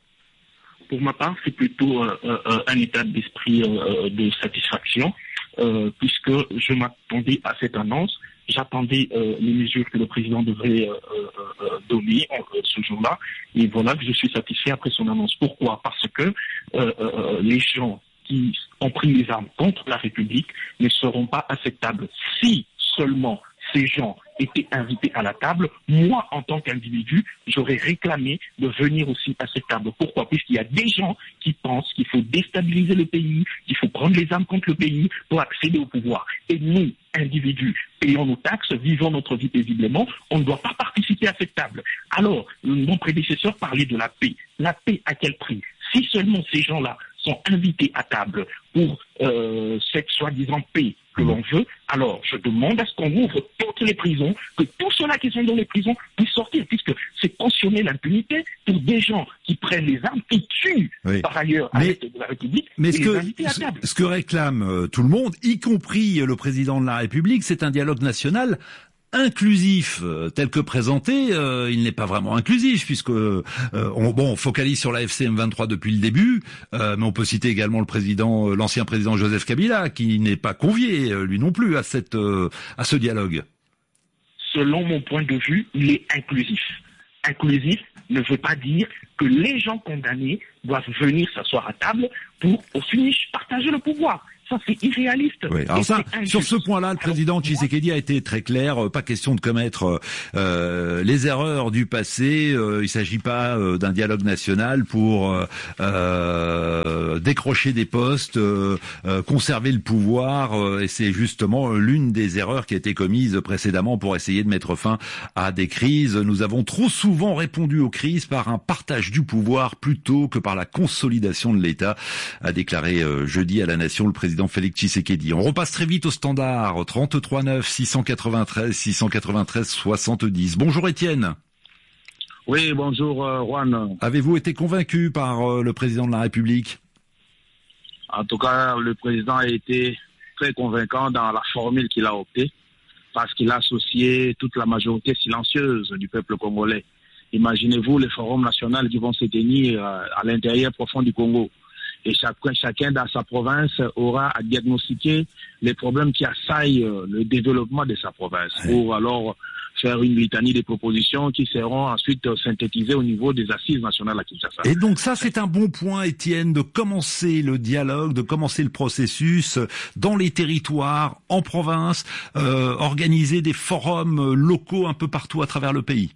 Pour ma part, c'est plutôt euh, euh, un état d'esprit euh, de satisfaction, euh, puisque je m'attendais à cette annonce. J'attendais euh, les mesures que le président devrait euh, euh, donner euh, ce jour-là. Et voilà que je suis satisfait après son annonce. Pourquoi? Parce que euh, euh, les gens qui ont pris les armes contre la République ne seront pas acceptables si seulement ces gens étaient invités à la table, moi, en tant qu'individu, j'aurais réclamé de venir aussi à cette table. Pourquoi? Puisqu'il y a des gens qui pensent qu'il faut déstabiliser le pays, qu'il faut prendre les armes contre le pays pour accéder au pouvoir. Et nous, individus, payons nos taxes, vivons notre vie paisiblement, on ne doit pas participer à cette table. Alors, mon prédécesseur parlait de la paix. La paix à quel prix? Si seulement ces gens-là sont invités à table pour euh, cette soi-disant paix que l'on veut, alors je demande à ce qu'on ouvre toutes les prisons, que tous ceux-là qui sont dans les prisons puissent sortir, puisque c'est cautionner l'impunité pour des gens qui prennent les armes et tuent oui. par ailleurs à l'est de la République. Mais et ce, les que, inviter à table. ce que réclame euh, tout le monde, y compris le président de la République, c'est un dialogue national inclusif, euh, tel que présenté, euh, il n'est pas vraiment inclusif puisque euh, on, bon, on focalise sur la F C M vingt-trois depuis le début, euh, mais on peut citer également le président, euh, l'ancien président Joseph Kabila, qui n'est pas convié euh, lui non plus à cette euh, à ce dialogue. Selon mon point de vue, il est inclusif. Inclusif ne veut pas dire que les gens condamnés doivent venir s'asseoir à table pour au finish partager le pouvoir. Ça, c'est irréaliste. Oui, alors ça, sur ce point-là, le président Tshisekedi a été très clair. Pas question de commettre euh, les erreurs du passé. Euh, il s'agit pas euh, d'un dialogue national pour euh, euh, décrocher des postes, euh, euh, conserver le pouvoir. Euh, et c'est justement l'une des erreurs qui a été commise précédemment pour essayer de mettre fin à des crises. Nous avons trop souvent répondu aux crises par un partage du pouvoir plutôt que par la consolidation de l'État, a déclaré euh, jeudi à la Nation le président Félix Tshisekedi. On repasse très vite au standard trente-trois neuf six cent quatre-vingt-treize six cent quatre-vingt-treize soixante-dix. Bonjour Étienne. Oui, bonjour euh, Juan. Avez-vous été convaincu par euh, le président de la République? En tout cas, le président a été très convaincant dans la formule qu'il a optée parce qu'il a associé toute la majorité silencieuse du peuple congolais. Imaginez-vous les forums nationaux qui vont se tenir euh, à l'intérieur profond du Congo. Et chacun, chacun dans sa province aura à diagnostiquer les problèmes qui assaillent le développement de sa province pour alors faire une litanie de propositions qui seront ensuite synthétisées au niveau des assises nationales à Kinshasa. Et donc ça, c'est un bon point, Étienne, de commencer le dialogue, de commencer le processus dans les territoires, en province, euh, organiser des forums locaux un peu partout à travers le pays.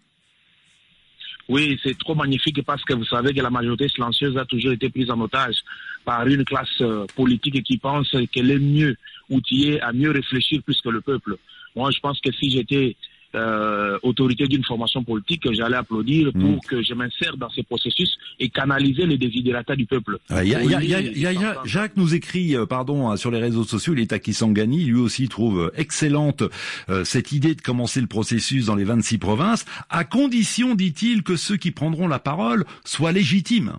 Oui, c'est trop magnifique parce que vous savez que la majorité silencieuse a toujours été prise en otage par une classe euh, politique qui pense qu'elle est mieux outillée à mieux réfléchir plus que le peuple. Moi, je pense que si j'étais euh, autorité d'une formation politique, j'allais applaudir pour mmh. que je m'insère dans ce processus et canaliser les desiderata du peuple. Ah, y a, y a, y a, y a, y a, Jacques nous écrit, euh, pardon, sur les réseaux sociaux, il est à Kisangani, lui aussi trouve excellente euh, cette idée de commencer le processus dans les vingt-six provinces, à condition, dit-il, que ceux qui prendront la parole soient légitimes.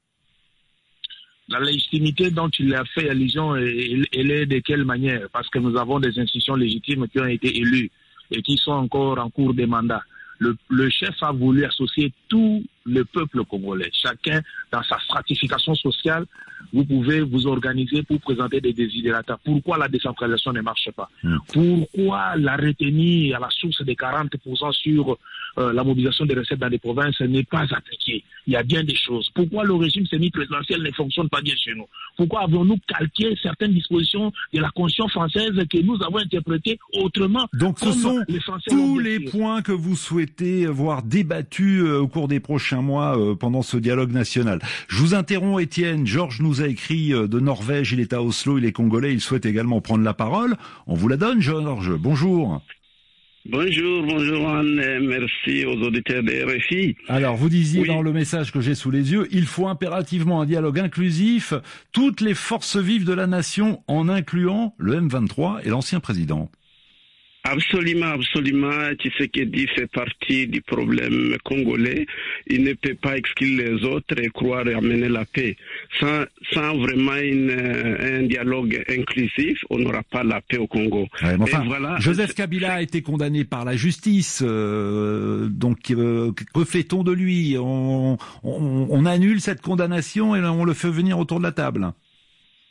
La légitimité dont il a fait allusion, elle, elle est de quelle manière? Parce que nous avons des institutions légitimes qui ont été élues et qui sont encore en cours de mandat. Le, le chef a voulu associer tout le peuple congolais. Chacun dans sa stratification sociale, vous pouvez vous organiser pour présenter des desiderata. Pourquoi la décentralisation ne marche pas? Mmh. Pourquoi la retenue à la source de quarante pour cent sur euh, la mobilisation des recettes dans les provinces n'est pas appliquée? Il y a bien des choses. Pourquoi le régime semi-présidentiel ne fonctionne pas bien chez nous? Pourquoi avons-nous calqué certaines dispositions de la Constitution française que nous avons interprétées autrement? Donc ce sont tous les points que vous souhaitez voir débattus euh, au cours des prochains mois euh, pendant ce dialogue national. Je vous interromps, Étienne. Georges nous a écrit euh, de Norvège, il est à Oslo, il est congolais, il souhaite également prendre la parole. On vous la donne, Georges. Bonjour. Bonjour, bonjour Anne, merci aux auditeurs de R F I. Alors, vous disiez oui. dans le message que j'ai sous les yeux, il faut impérativement un dialogue inclusif, toutes les forces vives de la nation, en incluant le M vingt-trois et l'ancien président. Absolument, absolument. Tshisekedi fait partie du problème congolais. Il ne peut pas exclure les autres et croire amener la paix. Sans, sans vraiment une, un dialogue inclusif, on n'aura pas la paix au Congo. Ouais, enfin, voilà, Joseph Kabila a été condamné par la justice. Euh, donc, euh, que fait-on de lui? on, on, on annule cette condamnation et on le fait venir autour de la table.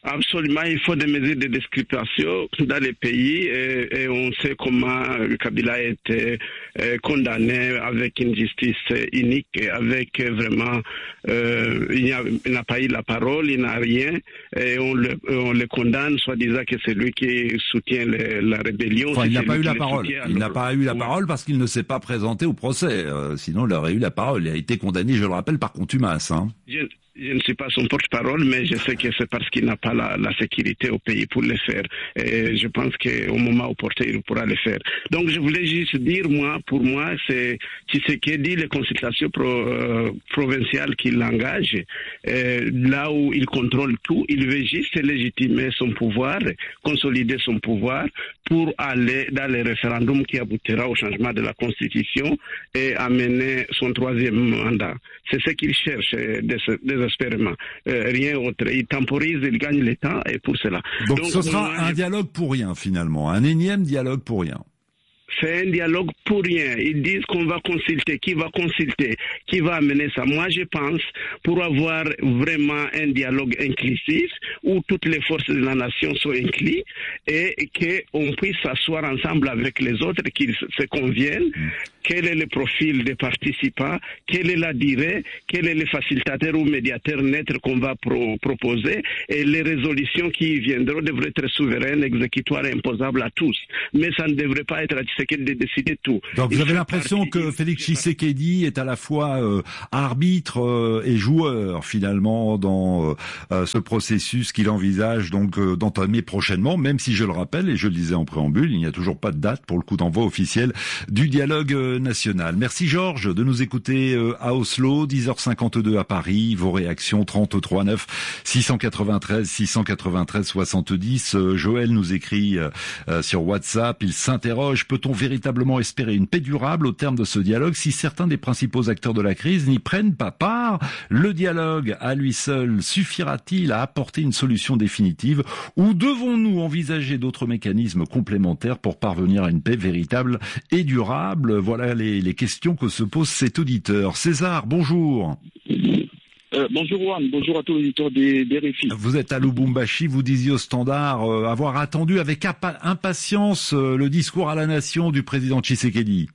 Absolument, il faut des mesures de discrimination dans les pays et, et on sait comment Kabila a été euh, condamné avec une justice unique, avec vraiment, euh, il, a, il n'a pas eu la parole, il n'a rien et on le, on le condamne, soit disant que c'est lui qui soutient le, la rébellion. Enfin, il n'a pas eu la parole. Soutient, il n'a pas eu la parole parce qu'il ne s'est pas présenté au procès. Euh, sinon, il aurait eu la parole. Il a été condamné, je le rappelle, par contumace. Hein. Je... Je ne suis pas son porte-parole, mais je sais que c'est parce qu'il n'a pas la, la sécurité au pays pour le faire. Et je pense qu'au moment opportun, il pourra le faire. Donc, je voulais juste dire, moi, pour moi, c'est Tshisekedi, les consultations pro, euh, provinciales qui l'engagent, euh, là où il contrôle tout, il veut juste légitimer son pouvoir, consolider son pouvoir pour aller dans le référendum qui aboutira au changement de la Constitution et amener son troisième mandat. C'est ce qu'il cherche désespérément. Euh, rien autre. Il temporise, il gagne le temps et pour cela. Donc, Donc ce sera on... un dialogue pour rien finalement, un énième dialogue pour rien. C'est un dialogue pour rien. Ils disent qu'on va consulter. Qui va consulter? Qui va amener ça? Moi, je pense, pour avoir vraiment un dialogue inclusif, où toutes les forces de la nation sont incluses, et qu'on puisse s'asseoir ensemble avec les autres, qu'ils se conviennent, quel est le profil des participants, quelle est la durée, quel est le facilitateur ou médiateur neutre qu'on va pro proposer, et les résolutions qui viendront devraient être souveraines, exécutoires et imposables à tous. Mais ça ne devrait pas être à Tshisekedi de décider tout. Donc vous avez l'impression que Félix Tshisekedi est à la fois euh, arbitre euh, et joueur finalement dans euh, ce processus qu'il envisage donc euh, d'entamer prochainement, même si je le rappelle et je le disais en préambule, il n'y a toujours pas de date pour le coup d'envoi officiel du dialogue euh, national. Merci Georges de nous écouter euh, à Oslo, dix heures cinquante-deux à Paris, vos réactions trente-trois neuf six cent quatre-vingt-treize six cent quatre-vingt-treize soixante-dix. Euh, Joël nous écrit euh, sur WhatsApp, il s'interroge, peut-on véritablement espérer une paix durable au terme de ce dialogue si certains des principaux acteurs de la crise n'y prennent pas part? Le dialogue à lui seul suffira-t-il à apporter une solution définitive ou devons-nous envisager d'autres mécanismes complémentaires pour parvenir à une paix véritable et durable? Voilà les, les questions que se pose cet auditeur. César, bonjour. Euh, bonjour Juan, bonjour à tous les auditeurs des, des R F I. Vous êtes à Lubumbashi, vous disiez au Standard euh, avoir attendu avec impatience euh, le discours à la nation du président Tshisekedi.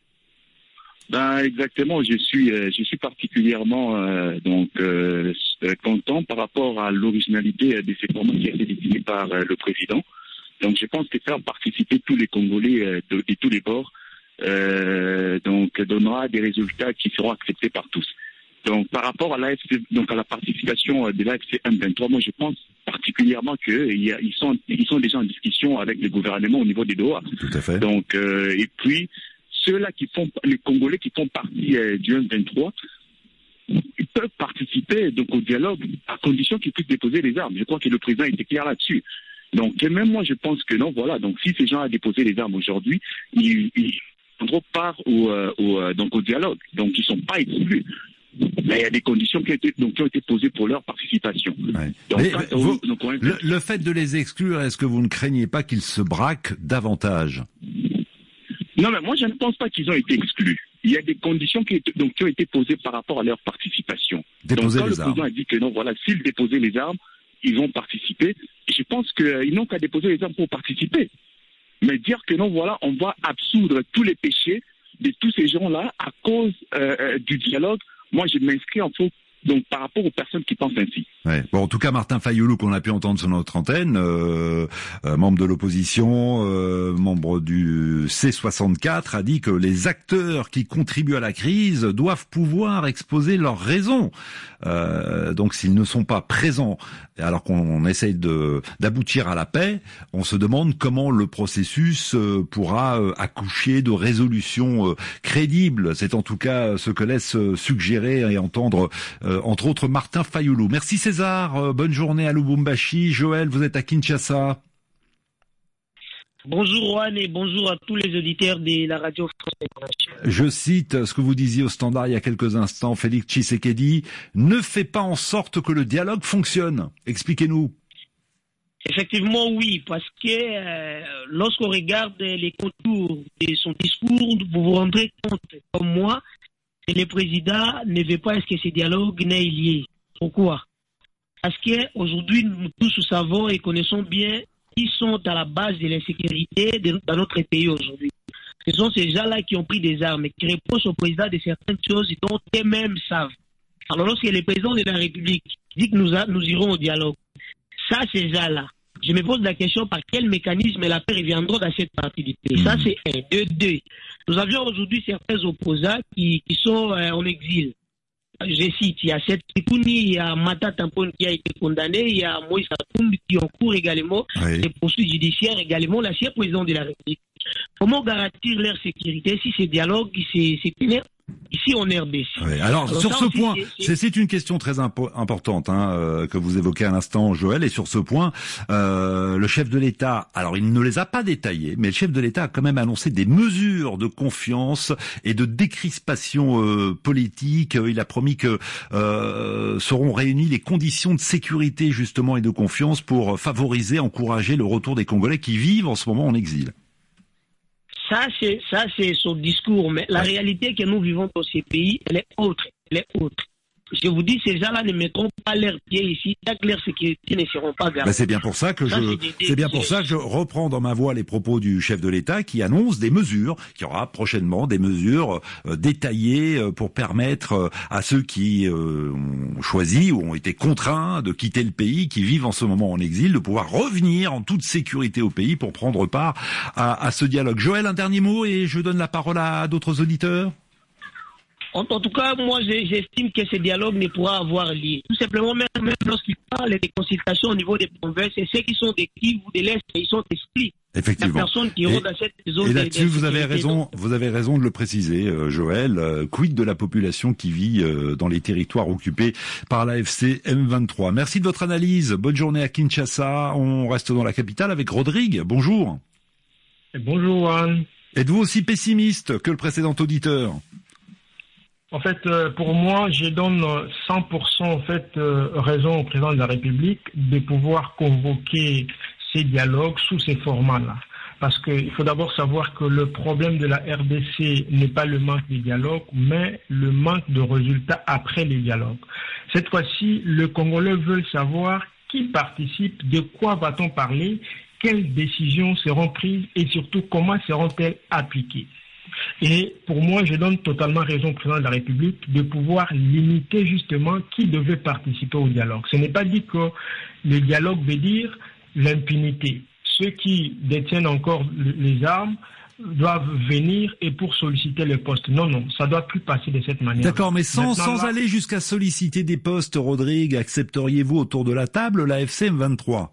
Ben exactement, je suis euh, je suis particulièrement euh, donc euh, content par rapport à l'originalité de ces formats qui a été décidé par euh, le président. Donc je pense que faire participer tous les Congolais euh, de, de tous les bords euh, donc donnera des résultats qui seront acceptés par tous. Donc, par rapport à l'A F C, donc à la participation de l'A F C M vingt-trois, moi je pense particulièrement qu'ils ils sont, ils sont déjà en discussion avec le gouvernement au niveau des Doha. Tout à fait. Donc, euh, et puis ceux-là qui font, les Congolais qui font partie euh, du M vingt-trois, ils peuvent participer donc au dialogue à condition qu'ils puissent déposer les armes. Je crois que le président était clair là-dessus. Donc, et même moi je pense que non, voilà. Donc, si ces gens ont déposé les armes aujourd'hui, ils, ils prendront part au, euh, au, donc au dialogue. Donc, ils ne sont pas exclus. Mais il y a des conditions qui ont été, donc, qui ont été posées pour leur participation. Ouais. Donc, mais, quand, vous, donc, on... le, le fait de les exclure, est-ce que vous ne craignez pas qu'ils se braquent davantage? Non, mais moi je ne pense pas qu'ils ont été exclus. Il y a des conditions qui, donc, qui ont été posées par rapport à leur participation. Déposer donc quand les le armes. président a dit que non, voilà, s'ils déposaient les armes, ils vont participer. Je pense qu'ils euh, n'ont qu'à déposer les armes pour participer. Mais dire que non, voilà, on va absoudre tous les péchés de tous ces gens-là à cause euh, du dialogue. Moi, je m'inscris en faux, donc par rapport aux personnes qui pensent ainsi. Ouais. Bon, en tout cas, Martin Fayoulou, qu'on a pu entendre sur notre antenne, euh, euh, membre de l'opposition, euh, membre du C soixante-quatre, a dit que les acteurs qui contribuent à la crise doivent pouvoir exposer leurs raisons. Euh, donc, s'ils ne sont pas présents, alors qu'on essaye de d'aboutir à la paix, on se demande comment le processus euh, pourra euh, accoucher de résolutions euh, crédibles. C'est en tout cas ce que laisse euh, suggérer et entendre, euh, entre autres, Martin Fayoulou. Merci César, euh, bonne journée à Lubumbashi. Joël, vous êtes à Kinshasa. Bonjour Juan et bonjour à tous les auditeurs de la radio France Internationale. Je cite ce que vous disiez au Standard il y a quelques instants, Félix Tshisekedi ne fait pas en sorte que le dialogue fonctionne. Expliquez-nous. Effectivement oui, parce que euh, lorsqu'on regarde les contours de son discours, vous vous rendrez compte, comme moi, que le président ne veut pas est-ce que ce dialogue n'est lié. Pourquoi? Parce qu'aujourd'hui, nous tous nous savons et connaissons bien qui sont à la base de l'insécurité dans notre pays aujourd'hui. Ce sont ces gens-là qui ont pris des armes et qui répondent au président de certaines choses dont eux-mêmes savent. Alors lorsque le président de la République dit que nous, a, nous irons au dialogue, ça, ces gens-là, je me pose la question par quel mécanisme la paix reviendra dans cette partie du pays. Mmh. Ça, c'est un. De deux, nous avions aujourd'hui certains opposants qui, qui sont euh, en exil. Je cite, il y a Seth Kipuni, il y a Mata Tampon qui a été condamné, il y a Moïse Katumbi qui est en cours également, oui. Des poursuites judiciaires également, l'ancien président de la République. Comment garantir leur sécurité si ces dialogues, c'est ténèbres ici en R D C? Oui, alors, alors sur ce aussi, point, c'est une question très impo importante hein, euh, que vous évoquez à l'instant, Joël, et sur ce point, euh, le chef de l'État, alors il ne les a pas détaillés, mais le chef de l'État a quand même annoncé des mesures de confiance et de décrispation euh, politique. Il a promis que euh, seront réunies les conditions de sécurité justement et de confiance pour favoriser, encourager le retour des Congolais qui vivent en ce moment en exil. Ça, c'est, ça, c'est son discours. Mais la réalité que nous vivons dans ces pays, elle est autre. Elle est autre. Je vous dis, ces gens-là ne mettront pas leurs pieds ici, tant que leur sécurité ne seront pas gardées. Ben c'est bien pour ça que ça, je, c'est bien pour ça que je reprends dans ma voix les propos du chef de l'État qui annonce des mesures, qu'il y aura prochainement des mesures euh, détaillées euh, pour permettre euh, à ceux qui euh, ont choisi ou ont été contraints de quitter le pays, qui vivent en ce moment en exil, de pouvoir revenir en toute sécurité au pays pour prendre part à, à ce dialogue. Joël, un dernier mot et je donne la parole à, à d'autres auditeurs. En, en tout cas, moi, j'estime que ce dialogue ne pourra avoir lieu. Tout simplement, même, même lorsqu'ils parlent des consultations au niveau des provinces, et ceux qui sont des Kivu ou de l'Est, ils sont esprits. Effectivement. La personne qui et, dans cette zone et là-dessus, vous avez raison, vous avez raison de le préciser, euh, Joël. Euh, quid de la population qui vit euh, dans les territoires occupés par l'A F C M vingt-trois. Merci de votre analyse. Bonne journée à Kinshasa. On reste dans la capitale avec Rodrigue. Bonjour. Et bonjour, Juan. Êtes-vous aussi pessimiste que le précédent auditeur? En fait, euh, pour moi, je donne cent pour cent en fait euh, raison au président de la République de pouvoir convoquer ces dialogues sous ces formats-là. Parce qu'il faut d'abord savoir que le problème de la R D C n'est pas le manque de dialogue, mais le manque de résultats après les dialogues. Cette fois-ci, le Congolais veut savoir qui participe, de quoi va-t-on parler, quelles décisions seront prises et surtout comment seront-elles appliquées. Et pour moi, je donne totalement raison au président de la République de pouvoir limiter justement qui devait participer au dialogue. Ce n'est pas dit que le dialogue veut dire l'impunité. Ceux qui détiennent encore les armes doivent venir et pour solliciter les postes. Non, non, ça doit plus passer de cette manière. D'accord, mais sans, Maintenant, sans là, aller jusqu'à solliciter des postes, Rodrigue, accepteriez-vous autour de la table l'A F C M vingt-trois?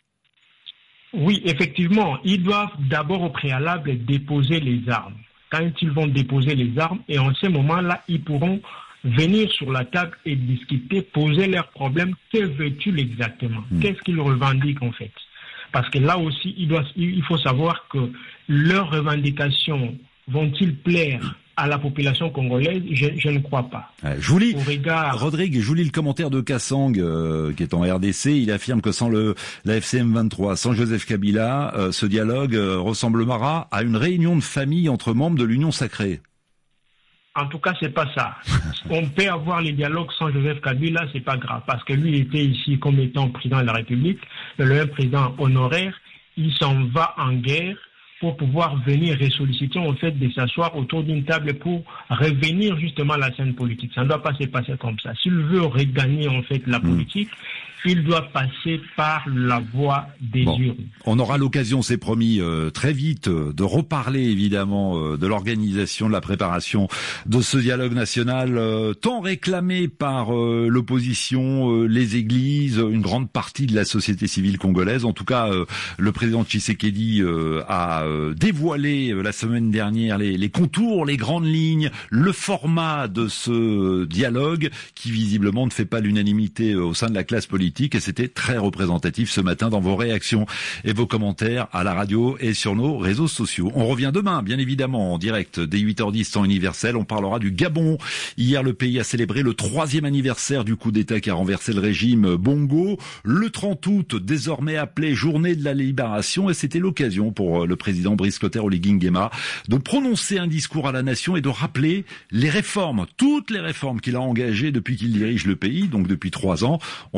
Oui, effectivement, ils doivent d'abord au préalable déposer les armes. Quand ils vont déposer les armes, et en ce moment-là, ils pourront venir sur la table et discuter, poser leurs problèmes. Que veulent-ils exactement? Mmh. Qu'est-ce qu'ils revendiquent en fait? Parce que là aussi, il, doit, il faut savoir que leurs revendications vont-ils plaire à la population congolaise? Je, je ne crois pas. Ouais, je vous lis, regard... Rodrigue, je vous lis le commentaire de Kassang, euh, qui est en R D C. Il affirme que sans le l'A F C M vingt-trois, sans Joseph Kabila, euh, ce dialogue euh, ressemblera à une réunion de famille entre membres de l'Union sacrée. En tout cas, c'est pas ça. On peut avoir les dialogues sans Joseph Kabila, c'est pas grave, parce que lui était ici comme étant président de la République, le même président honoraire. Il s'en va en guerre pour pouvoir venir ressolliciter en fait de s'asseoir autour d'une table pour revenir justement à la scène politique. Ça ne doit pas se passer comme ça. S'il veut regagner en fait la politique, mmh. il doit passer par la voie des bon. urnes. On aura l'occasion, c'est promis, euh, très vite euh, de reparler évidemment euh, de l'organisation, de la préparation de ce dialogue national euh, tant réclamé par euh, l'opposition, euh, les églises, une grande partie de la société civile congolaise. En tout cas, euh, le président Tshisekedi euh, a euh, dévoilé euh, la semaine dernière les, les contours, les grandes lignes, le format de ce dialogue qui visiblement ne fait pas l'unanimité euh, au sein de la classe politique. Et c'était très représentatif ce matin dans vos réactions et vos commentaires à la radio et sur nos réseaux sociaux. On revient demain, bien évidemment, en direct dès huit heures dix, temps universel. On parlera du Gabon. Hier, le pays a célébré le troisième anniversaire du coup d'État qui a renversé le régime Bongo. Le trente août, désormais appelé journée de la libération, et c'était l'occasion pour le président Brice Clotaire Oligui Nguema de prononcer un discours à la nation et de rappeler les réformes, toutes les réformes qu'il a engagées depuis qu'il dirige le pays, donc depuis trois ans. On en parle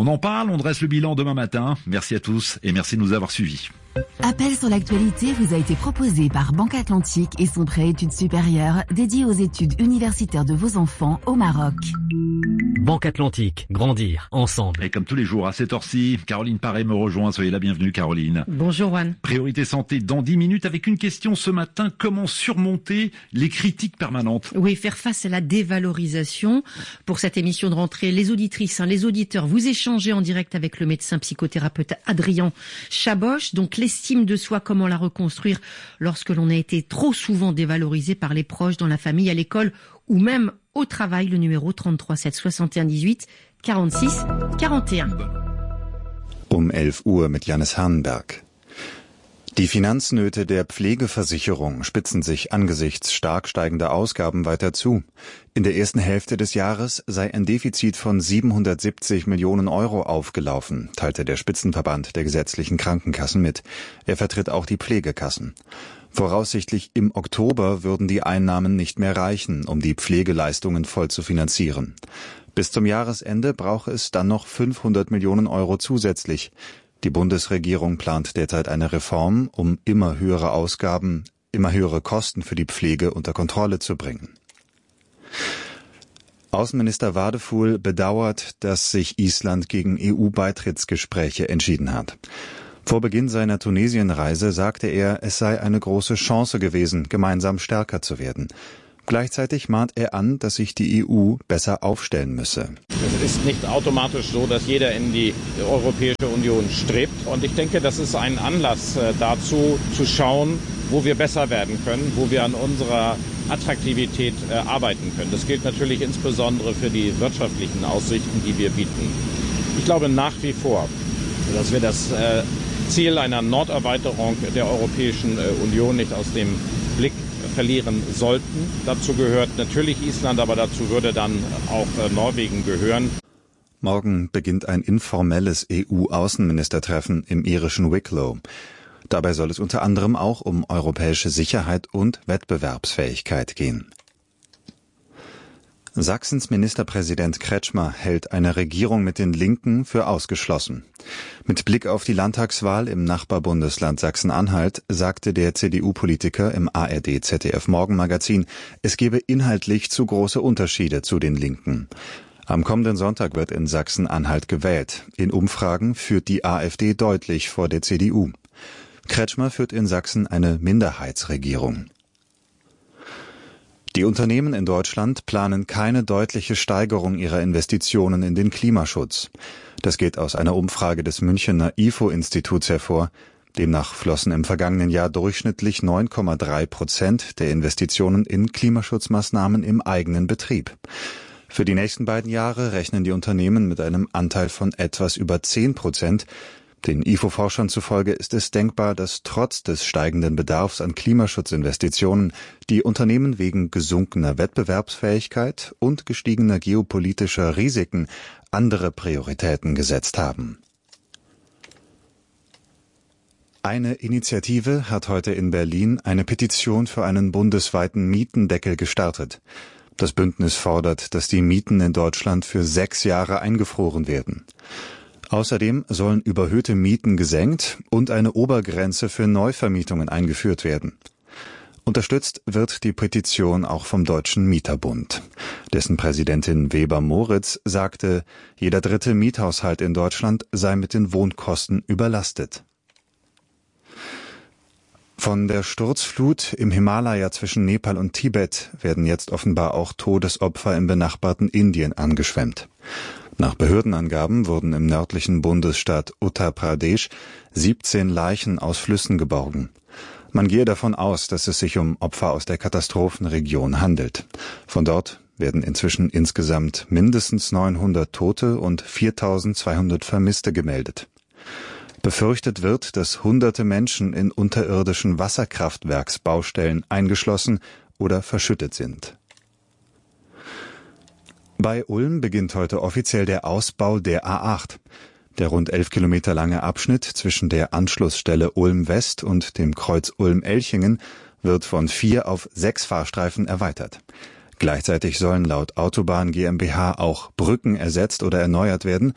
parle, on dresse le bilan demain matin. Merci à tous et merci de nous avoir suivis. Appel sur l'actualité vous a été proposé par Banque Atlantique et son prêt études supérieures dédié aux études universitaires de vos enfants au Maroc. Banque Atlantique, grandir ensemble. Et comme tous les jours à cette heure-ci, Caroline Paré me rejoint. Soyez la bienvenue, Caroline. Bonjour Juan. Priorité santé dans dix minutes avec une question ce matin. Comment surmonter les critiques permanentes? Oui, faire face à la dévalorisation. Pour cette émission de rentrée, les auditrices, hein, les auditeurs, vous échangez en direct avec le médecin psychothérapeute Adrien Chaboch. Donc l'estime de soi, comment la reconstruire lorsque l'on a été trop souvent dévalorisé par les proches, dans la famille, à l'école ou même au travail. Le numéro trente-trois sept soixante et un dix-huit quarante-six quarante et un. Um elf Uhr mit Jannis Hahnenberg. Die Finanznöte der Pflegeversicherung spitzen sich angesichts stark steigender Ausgaben weiter zu. In der ersten Hälfte des Jahres sei ein Defizit von siebenhundertsiebzig Millionen Euro aufgelaufen, teilte der Spitzenverband der gesetzlichen Krankenkassen mit. Er vertritt auch die Pflegekassen. Voraussichtlich im Oktober würden die Einnahmen nicht mehr reichen, um die Pflegeleistungen voll zu finanzieren. Bis zum Jahresende brauche es dann noch fünfhundert Millionen Euro zusätzlich. Die Bundesregierung plant derzeit eine Reform, um immer höhere Ausgaben, immer höhere Kosten für die Pflege unter Kontrolle zu bringen. Außenminister Wadefuhl bedauert, dass sich Island gegen E U-Beitrittsgespräche entschieden hat. Vor Beginn seiner Tunesienreise sagte er, es sei eine große Chance gewesen, gemeinsam stärker zu werden. Gleichzeitig mahnt er an, dass sich die E U besser aufstellen müsse. Es ist nicht automatisch so, dass jeder in die Europäische Union strebt. Und ich denke, das ist ein Anlass dazu, zu schauen, wo wir besser werden können, wo wir an unserer Attraktivität arbeiten können. Das gilt natürlich insbesondere für die wirtschaftlichen Aussichten, die wir bieten. Ich glaube nach wie vor, dass wir das Ziel einer Norderweiterung der Europäischen Union nicht aus dem Blick verlieren sollten. Dazu gehört natürlich Island, aber dazu würde dann auch Norwegen gehören. Morgen beginnt ein informelles E U-Außenministertreffen im irischen Wicklow. Dabei soll es unter anderem auch um europäische Sicherheit und Wettbewerbsfähigkeit gehen. Sachsens Ministerpräsident Kretschmer hält eine Regierung mit den Linken für ausgeschlossen. Mit Blick auf die Landtagswahl im Nachbarbundesland Sachsen-Anhalt sagte der C D U-Politiker im A R D-Z D F-Morgenmagazin, es gebe inhaltlich zu große Unterschiede zu den Linken. Am kommenden Sonntag wird in Sachsen-Anhalt gewählt. In Umfragen führt die AfD deutlich vor der C D U. Kretschmer führt in Sachsen eine Minderheitsregierung. Die Unternehmen in Deutschland planen keine deutliche Steigerung ihrer Investitionen in den Klimaschutz. Das geht aus einer Umfrage des Münchener I F O-Instituts hervor. Demnach flossen im vergangenen Jahr durchschnittlich neun Komma drei Prozent der Investitionen in Klimaschutzmaßnahmen im eigenen Betrieb. Für die nächsten beiden Jahre rechnen die Unternehmen mit einem Anteil von etwas über zehn Prozent. Den I F O-Forschern zufolge ist es denkbar, dass trotz des steigenden Bedarfs an Klimaschutzinvestitionen die Unternehmen wegen gesunkener Wettbewerbsfähigkeit und gestiegener geopolitischer Risiken andere Prioritäten gesetzt haben. Eine Initiative hat heute in Berlin eine Petition für einen bundesweiten Mietendeckel gestartet. Das Bündnis fordert, dass die Mieten in Deutschland für sechs Jahre eingefroren werden. Außerdem sollen überhöhte Mieten gesenkt und eine Obergrenze für Neuvermietungen eingeführt werden. Unterstützt wird die Petition auch vom Deutschen Mieterbund. Dessen Präsidentin Weber-Moritz sagte, jeder dritte Miethaushalt in Deutschland sei mit den Wohnkosten überlastet. Von der Sturzflut im Himalaya zwischen Nepal und Tibet werden jetzt offenbar auch Todesopfer im benachbarten Indien angeschwemmt. Nach Behördenangaben wurden im nördlichen Bundesstaat Uttar Pradesh siebzehn Leichen aus Flüssen geborgen. Man gehe davon aus, dass es sich um Opfer aus der Katastrophenregion handelt. Von dort werden inzwischen insgesamt mindestens neunhundert Tote und viertausendzweihundert Vermisste gemeldet. Befürchtet wird, dass hunderte Menschen in unterirdischen Wasserkraftwerksbaustellen eingeschlossen oder verschüttet sind. Bei Ulm beginnt heute offiziell der Ausbau der A acht. Der rund elf Kilometer lange Abschnitt zwischen der Anschlussstelle Ulm West und dem Kreuz Ulm-Elchingen wird von vier auf sechs Fahrstreifen erweitert. Gleichzeitig sollen laut Autobahn GmbH auch Brücken ersetzt oder erneuert werden.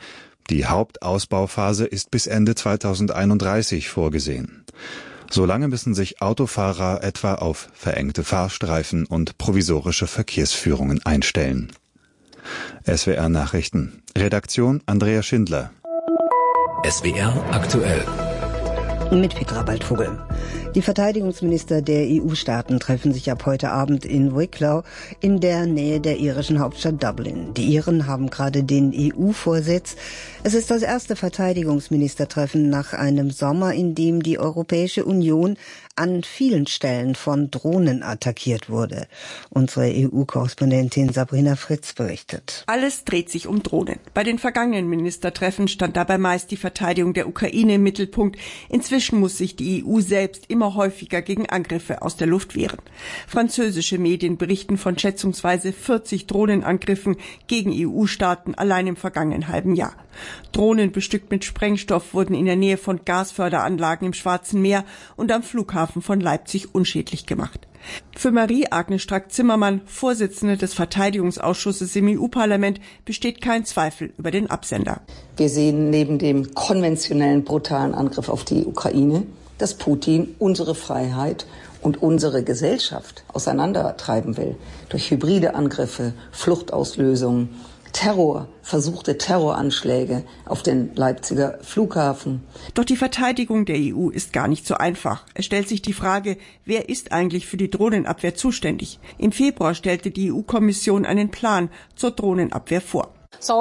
Die Hauptausbauphase ist bis Ende zweitausendeinunddreißig vorgesehen. Solange müssen sich Autofahrer etwa auf verengte Fahrstreifen und provisorische Verkehrsführungen einstellen. S W R Nachrichten. Redaktion Andrea Schindler. S W R aktuell. Mit Petra Waldvogel. Die Verteidigungsminister der E U-Staaten treffen sich ab heute Abend in Wicklow in der Nähe der irischen Hauptstadt Dublin. Die Iren haben gerade den E U-Vorsitz. Es ist das erste Verteidigungsministertreffen nach einem Sommer, in dem die Europäische Union an vielen Stellen von Drohnen attackiert wurde. Unsere E U-Korrespondentin Sabrina Fritz berichtet. Alles dreht sich um Drohnen. Bei den vergangenen Ministertreffen stand dabei meist die Verteidigung der Ukraine im Mittelpunkt. Inzwischen muss sich die E U selbst immer häufiger gegen Angriffe aus der Luft wehren. Französische Medien berichten von schätzungsweise vierzig Drohnenangriffen gegen E U-Staaten allein im vergangenen halben Jahr. Drohnen bestückt mit Sprengstoff wurden in der Nähe von Gasförderanlagen im Schwarzen Meer und am Flughafen von Leipzig unschädlich gemacht. Für Marie-Agnes Strack-Zimmermann, Vorsitzende des Verteidigungsausschusses im E U-Parlament, besteht kein Zweifel über den Absender. Wir sehen neben dem konventionellen brutalen Angriff auf die Ukraine, dass Putin unsere Freiheit und unsere Gesellschaft auseinandertreiben will. Durch hybride Angriffe, Fluchtauslösungen, Terror, versuchte Terroranschläge auf den Leipziger Flughafen. Doch die Verteidigung der E U ist gar nicht so einfach. Es stellt sich die Frage, wer ist eigentlich für die Drohnenabwehr zuständig? Im Februar stellte die E U-Kommission einen Plan zur Drohnenabwehr vor.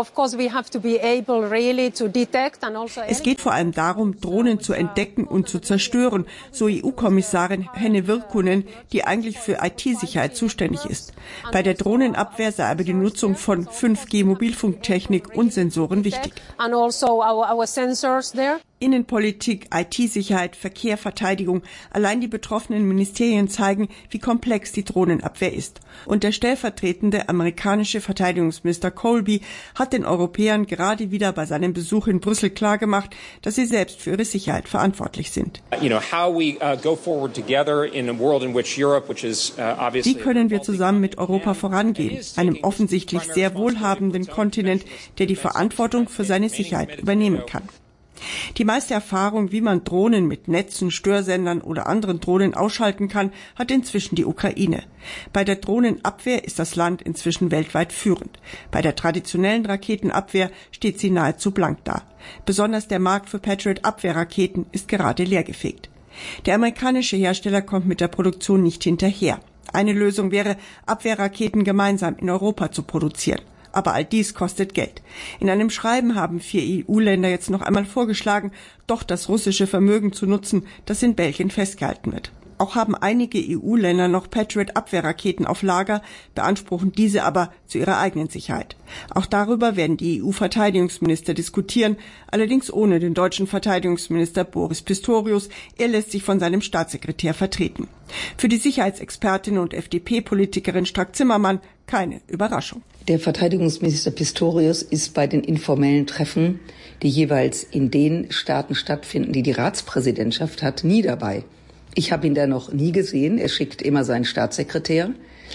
Es geht vor allem darum, Drohnen zu entdecken und zu zerstören, so E U-Kommissarin Henna Virkkunen, die eigentlich für I T-Sicherheit zuständig ist. Bei der Drohnenabwehr sei aber die Nutzung von fünf G Mobilfunktechnik und Sensoren wichtig. Innenpolitik, I T-Sicherheit, Verkehr, Verteidigung. Allein die betroffenen Ministerien zeigen, wie komplex die Drohnenabwehr ist. Und der stellvertretende amerikanische Verteidigungsminister Colby hat den Europäern gerade wieder bei seinem Besuch in Brüssel klargemacht, dass sie selbst für ihre Sicherheit verantwortlich sind. Wie können wir zusammen mit Europa vorangehen, einem offensichtlich sehr wohlhabenden Kontinent, der die Verantwortung für seine Sicherheit übernehmen kann? Die meiste Erfahrung, wie man Drohnen mit Netzen, Störsendern oder anderen Drohnen ausschalten kann, hat inzwischen die Ukraine. Bei der Drohnenabwehr ist das Land inzwischen weltweit führend. Bei der traditionellen Raketenabwehr steht sie nahezu blank da. Besonders der Markt für Patriot-Abwehrraketen ist gerade leergefegt. Der amerikanische Hersteller kommt mit der Produktion nicht hinterher. Eine Lösung wäre, Abwehrraketen gemeinsam in Europa zu produzieren. Aber all dies kostet Geld. In einem Schreiben haben vier E U-Länder jetzt noch einmal vorgeschlagen, doch das russische Vermögen zu nutzen, das in Belgien festgehalten wird. Auch haben einige E U-Länder noch Patriot-Abwehrraketen auf Lager, beanspruchen diese aber zu ihrer eigenen Sicherheit. Auch darüber werden die E U-Verteidigungsminister diskutieren, allerdings ohne den deutschen Verteidigungsminister Boris Pistorius. Er lässt sich von seinem Staatssekretär vertreten. Für die Sicherheitsexpertin und F D P-Politikerin Strack-Zimmermann keine Überraschung. Der Verteidigungsminister Pistorius ist bei den informellen Treffen, die jeweils in den Staaten stattfinden, die die Ratspräsidentschaft hat, nie dabei. Ich habe ihn da noch nie gesehen. Er schickt immer seinen Staatssekretär,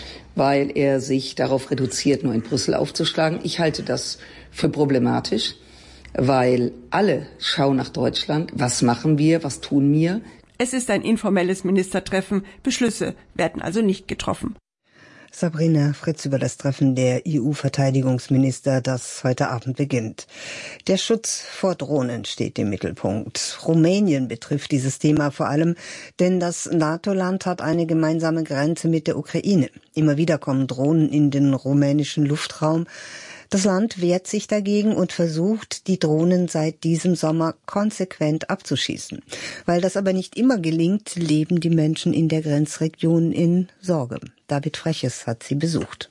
weil er sich darauf reduziert, nur in Brüssel aufzuschlagen. Ich halte das für problematisch, weil alle schauen nach Deutschland. Was machen wir? Was tun wir? Es ist ein informelles Ministertreffen. Beschlüsse werden also nicht getroffen. Sabrina Fritz über das Treffen der E U-Verteidigungsminister, das heute Abend beginnt. Der Schutz vor Drohnen steht im Mittelpunkt. Rumänien betrifft dieses Thema vor allem, denn das NATO-Land hat eine gemeinsame Grenze mit der Ukraine. Immer wieder kommen Drohnen in den rumänischen Luftraum. Das Land wehrt sich dagegen und versucht, die Drohnen seit diesem Sommer konsequent abzuschießen. Weil das aber nicht immer gelingt, leben die Menschen in der Grenzregion in Sorge. David Freches hat sie besucht.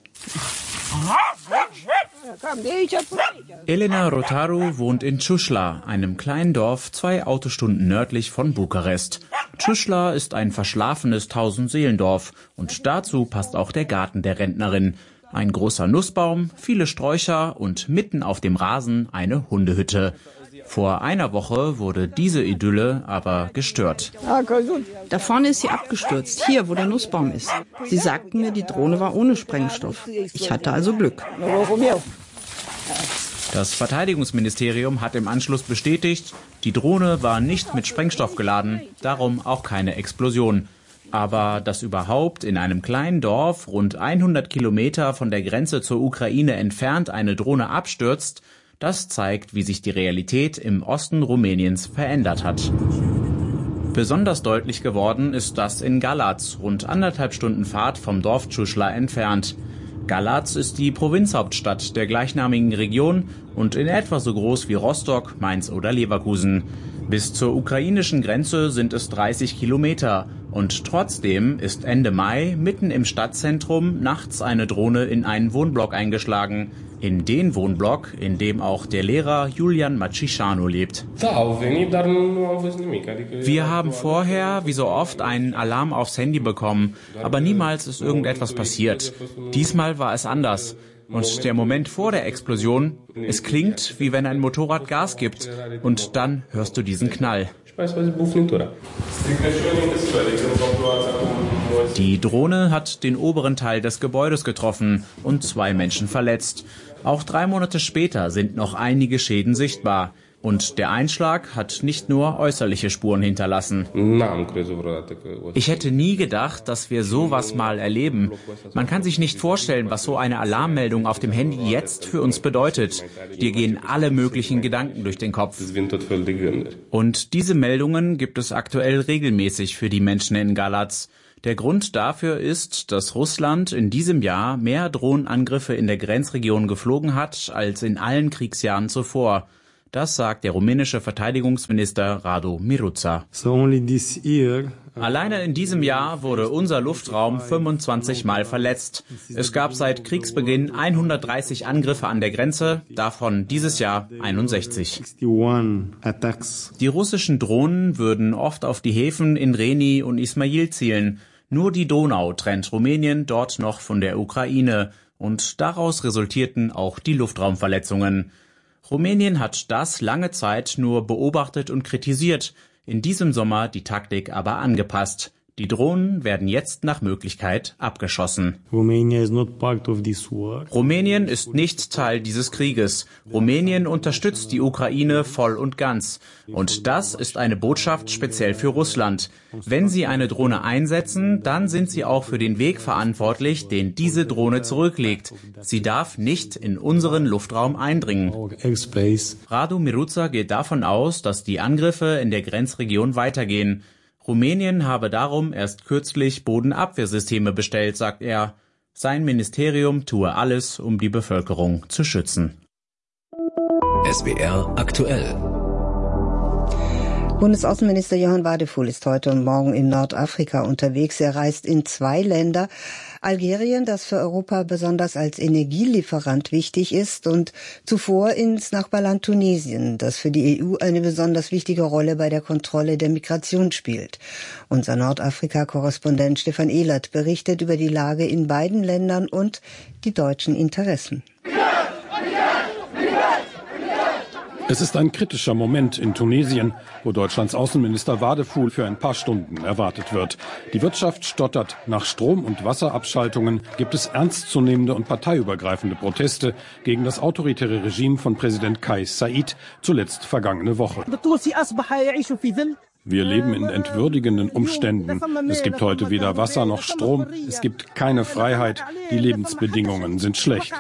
Elena Rotaru wohnt in Ciușla, einem kleinen Dorf zwei Autostunden nördlich von Bukarest. Ciușla ist ein verschlafenes Tausendseelendorf und dazu passt auch der Garten der Rentnerin. Ein großer Nussbaum, viele Sträucher und mitten auf dem Rasen eine Hundehütte. Vor einer Woche wurde diese Idylle aber gestört. Da vorne ist sie abgestürzt, hier, wo der Nussbaum ist. Sie sagten mir, die Drohne war ohne Sprengstoff. Ich hatte also Glück. Das Verteidigungsministerium hat im Anschluss bestätigt, die Drohne war nicht mit Sprengstoff geladen, darum auch keine Explosion. Aber dass überhaupt in einem kleinen Dorf rund hundert Kilometer von der Grenze zur Ukraine entfernt eine Drohne abstürzt, das zeigt, wie sich die Realität im Osten Rumäniens verändert hat. Besonders deutlich geworden ist das in Galați, rund anderthalb Stunden Fahrt vom Dorf Ciușla entfernt. Galați ist die Provinzhauptstadt der gleichnamigen Region und in etwa so groß wie Rostock, Mainz oder Leverkusen. Bis zur ukrainischen Grenze sind es dreißig Kilometer und trotzdem ist Ende Mai mitten im Stadtzentrum nachts eine Drohne in einen Wohnblock eingeschlagen. In den Wohnblock, in dem auch der Lehrer Julian Macișanu lebt. Wir haben vorher, wie so oft, einen Alarm aufs Handy bekommen, aber niemals ist irgendetwas passiert. Diesmal war es anders. Und der Moment vor der Explosion, es klingt, wie wenn ein Motorrad Gas gibt. Und dann hörst du diesen Knall. Die Drohne hat den oberen Teil des Gebäudes getroffen und zwei Menschen verletzt. Auch drei Monate später sind noch einige Schäden sichtbar. Und der Einschlag hat nicht nur äußerliche Spuren hinterlassen. Ich hätte nie gedacht, dass wir sowas mal erleben. Man kann sich nicht vorstellen, was so eine Alarmmeldung auf dem Handy jetzt für uns bedeutet. Dir gehen alle möglichen Gedanken durch den Kopf. Und diese Meldungen gibt es aktuell regelmäßig für die Menschen in Galați. Der Grund dafür ist, dass Russland in diesem Jahr mehr Drohnenangriffe in der Grenzregion geflogen hat als in allen Kriegsjahren zuvor. Das sagt der rumänische Verteidigungsminister Radu Miruța. Alleine in diesem Jahr wurde unser Luftraum fünfundzwanzig Mal verletzt. Es gab seit Kriegsbeginn hundertdreißig Angriffe an der Grenze, davon dieses Jahr einundsechzig. Die russischen Drohnen würden oft auf die Häfen in Reni und Ismail zielen. Nur die Donau trennt Rumänien dort noch von der Ukraine. Und daraus resultierten auch die Luftraumverletzungen. Rumänien hat das lange Zeit nur beobachtet und kritisiert, in diesem Sommer die Taktik aber angepasst. Die Drohnen werden jetzt nach Möglichkeit abgeschossen. Rumänien ist nicht Teil dieses Krieges. Rumänien unterstützt die Ukraine voll und ganz. Und das ist eine Botschaft speziell für Russland. Wenn sie eine Drohne einsetzen, dann sind sie auch für den Weg verantwortlich, den diese Drohne zurücklegt. Sie darf nicht in unseren Luftraum eindringen. Radu Miruța geht davon aus, dass die Angriffe in der Grenzregion weitergehen. Rumänien habe darum erst kürzlich Bodenabwehrsysteme bestellt, sagt er. Sein Ministerium tue alles, um die Bevölkerung zu schützen. S W R aktuell. Bundesaußenminister Johann Wadephul ist heute und morgen in Nordafrika unterwegs. Er reist in zwei Länder. Algerien, das für Europa besonders als Energielieferant wichtig ist, und zuvor ins Nachbarland Tunesien, das für die E U eine besonders wichtige Rolle bei der Kontrolle der Migration spielt. Unser Nordafrika-Korrespondent Stefan Ehlert berichtet über die Lage in beiden Ländern und die deutschen Interessen. Es ist ein kritischer Moment in Tunesien, wo Deutschlands Außenminister Wadephul für ein paar Stunden erwartet wird. Die Wirtschaft stottert. Nach Strom- und Wasserabschaltungen gibt es ernstzunehmende und parteiübergreifende Proteste gegen das autoritäre Regime von Präsident Kais Saied, zuletzt vergangene Woche. Wir leben in entwürdigenden Umständen. Es gibt heute weder Wasser noch Strom. Es gibt keine Freiheit. Die Lebensbedingungen sind schlecht.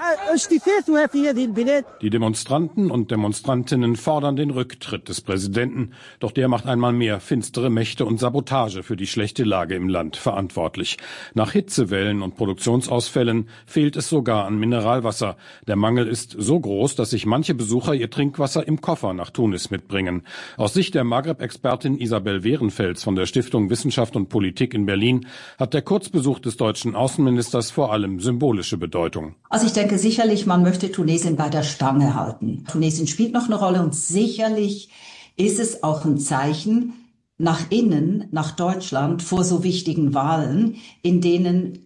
Die Demonstranten und Demonstrantinnen fordern den Rücktritt des Präsidenten. Doch der macht einmal mehr finstere Mächte und Sabotage für die schlechte Lage im Land verantwortlich. Nach Hitzewellen und Produktionsausfällen fehlt es sogar an Mineralwasser. Der Mangel ist so groß, dass sich manche Besucher ihr Trinkwasser im Koffer nach Tunis mitbringen. Aus Sicht der Maghreb-Expertin Isabel Wehrenfels von der Stiftung Wissenschaft und Politik in Berlin hat der Kurzbesuch des deutschen Außenministers vor allem symbolische Bedeutung. Also ich denke sicherlich, man möchte Tunesien bei der Stange halten. Tunesien spielt noch eine Rolle und sicherlich ist es auch ein Zeichen nach innen, nach Deutschland vor so wichtigen Wahlen, in denen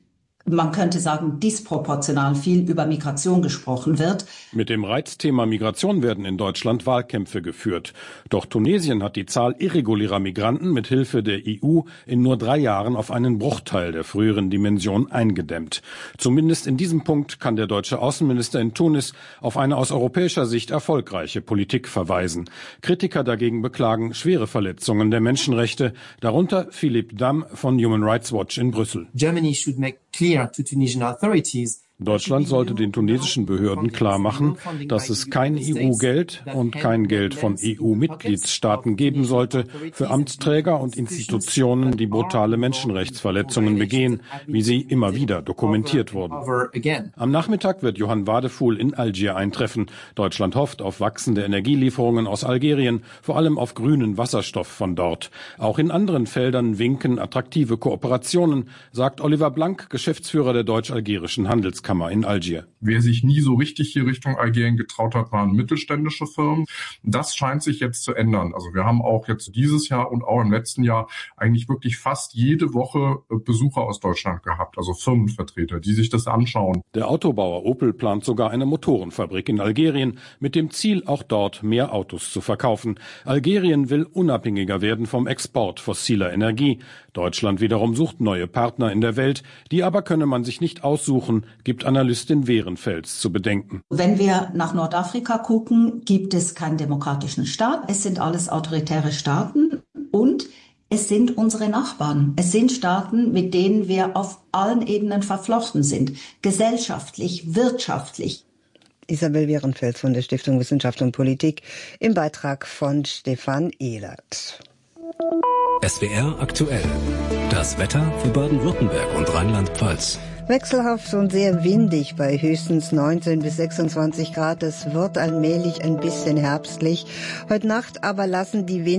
man könnte sagen, disproportional viel über Migration gesprochen wird. Mit dem Reizthema Migration werden in Deutschland Wahlkämpfe geführt. Doch Tunesien hat die Zahl irregulärer Migranten mit Hilfe der E U in nur drei Jahren auf einen Bruchteil der früheren Dimension eingedämmt. Zumindest in diesem Punkt kann der deutsche Außenminister in Tunis auf eine aus europäischer Sicht erfolgreiche Politik verweisen. Kritiker dagegen beklagen schwere Verletzungen der Menschenrechte, darunter Philipp Damm von Human Rights Watch in Brüssel. Germany should make clear to Tunisian authorities Deutschland sollte den tunesischen Behörden klarmachen, dass es kein E U-Geld und kein Geld von E U-Mitgliedstaaten geben sollte für Amtsträger und Institutionen, die brutale Menschenrechtsverletzungen begehen, wie sie immer wieder dokumentiert wurden. Am Nachmittag wird Johann Wadefuhl in Algier eintreffen. Deutschland hofft auf wachsende Energielieferungen aus Algerien, vor allem auf grünen Wasserstoff von dort. Auch in anderen Feldern winken attraktive Kooperationen, sagt Oliver Blank, Geschäftsführer der deutsch-algerischen Handelskammer in Algier. Wer sich nie so richtig hier Richtung Algerien getraut hat, waren mittelständische Firmen. Das scheint sich jetzt zu ändern. Also wir haben auch jetzt dieses Jahr und auch im letzten Jahr eigentlich wirklich fast jede Woche Besucher aus Deutschland gehabt, also Firmenvertreter, die sich das anschauen. Der Autobauer Opel plant sogar eine Motorenfabrik in Algerien mit dem Ziel, auch dort mehr Autos zu verkaufen. Algerien will unabhängiger werden vom Export fossiler Energie. Deutschland wiederum sucht neue Partner in der Welt. Die aber könne man sich nicht aussuchen, gibt Analystin Wehrenfels zu bedenken. Wenn wir nach Nordafrika gucken, gibt es keinen demokratischen Staat. Es sind alles autoritäre Staaten und es sind unsere Nachbarn. Es sind Staaten, mit denen wir auf allen Ebenen verflochten sind. Gesellschaftlich, wirtschaftlich. Isabel Wehrenfels von der Stiftung Wissenschaft und Politik im Beitrag von Stefan Ehlert. S W R aktuell. Das Wetter für Baden-Württemberg und Rheinland-Pfalz. Wechselhaft und sehr windig bei höchstens neunzehn bis sechsundzwanzig Grad. Es wird allmählich ein bisschen herbstlich. Heute Nacht aber lassen die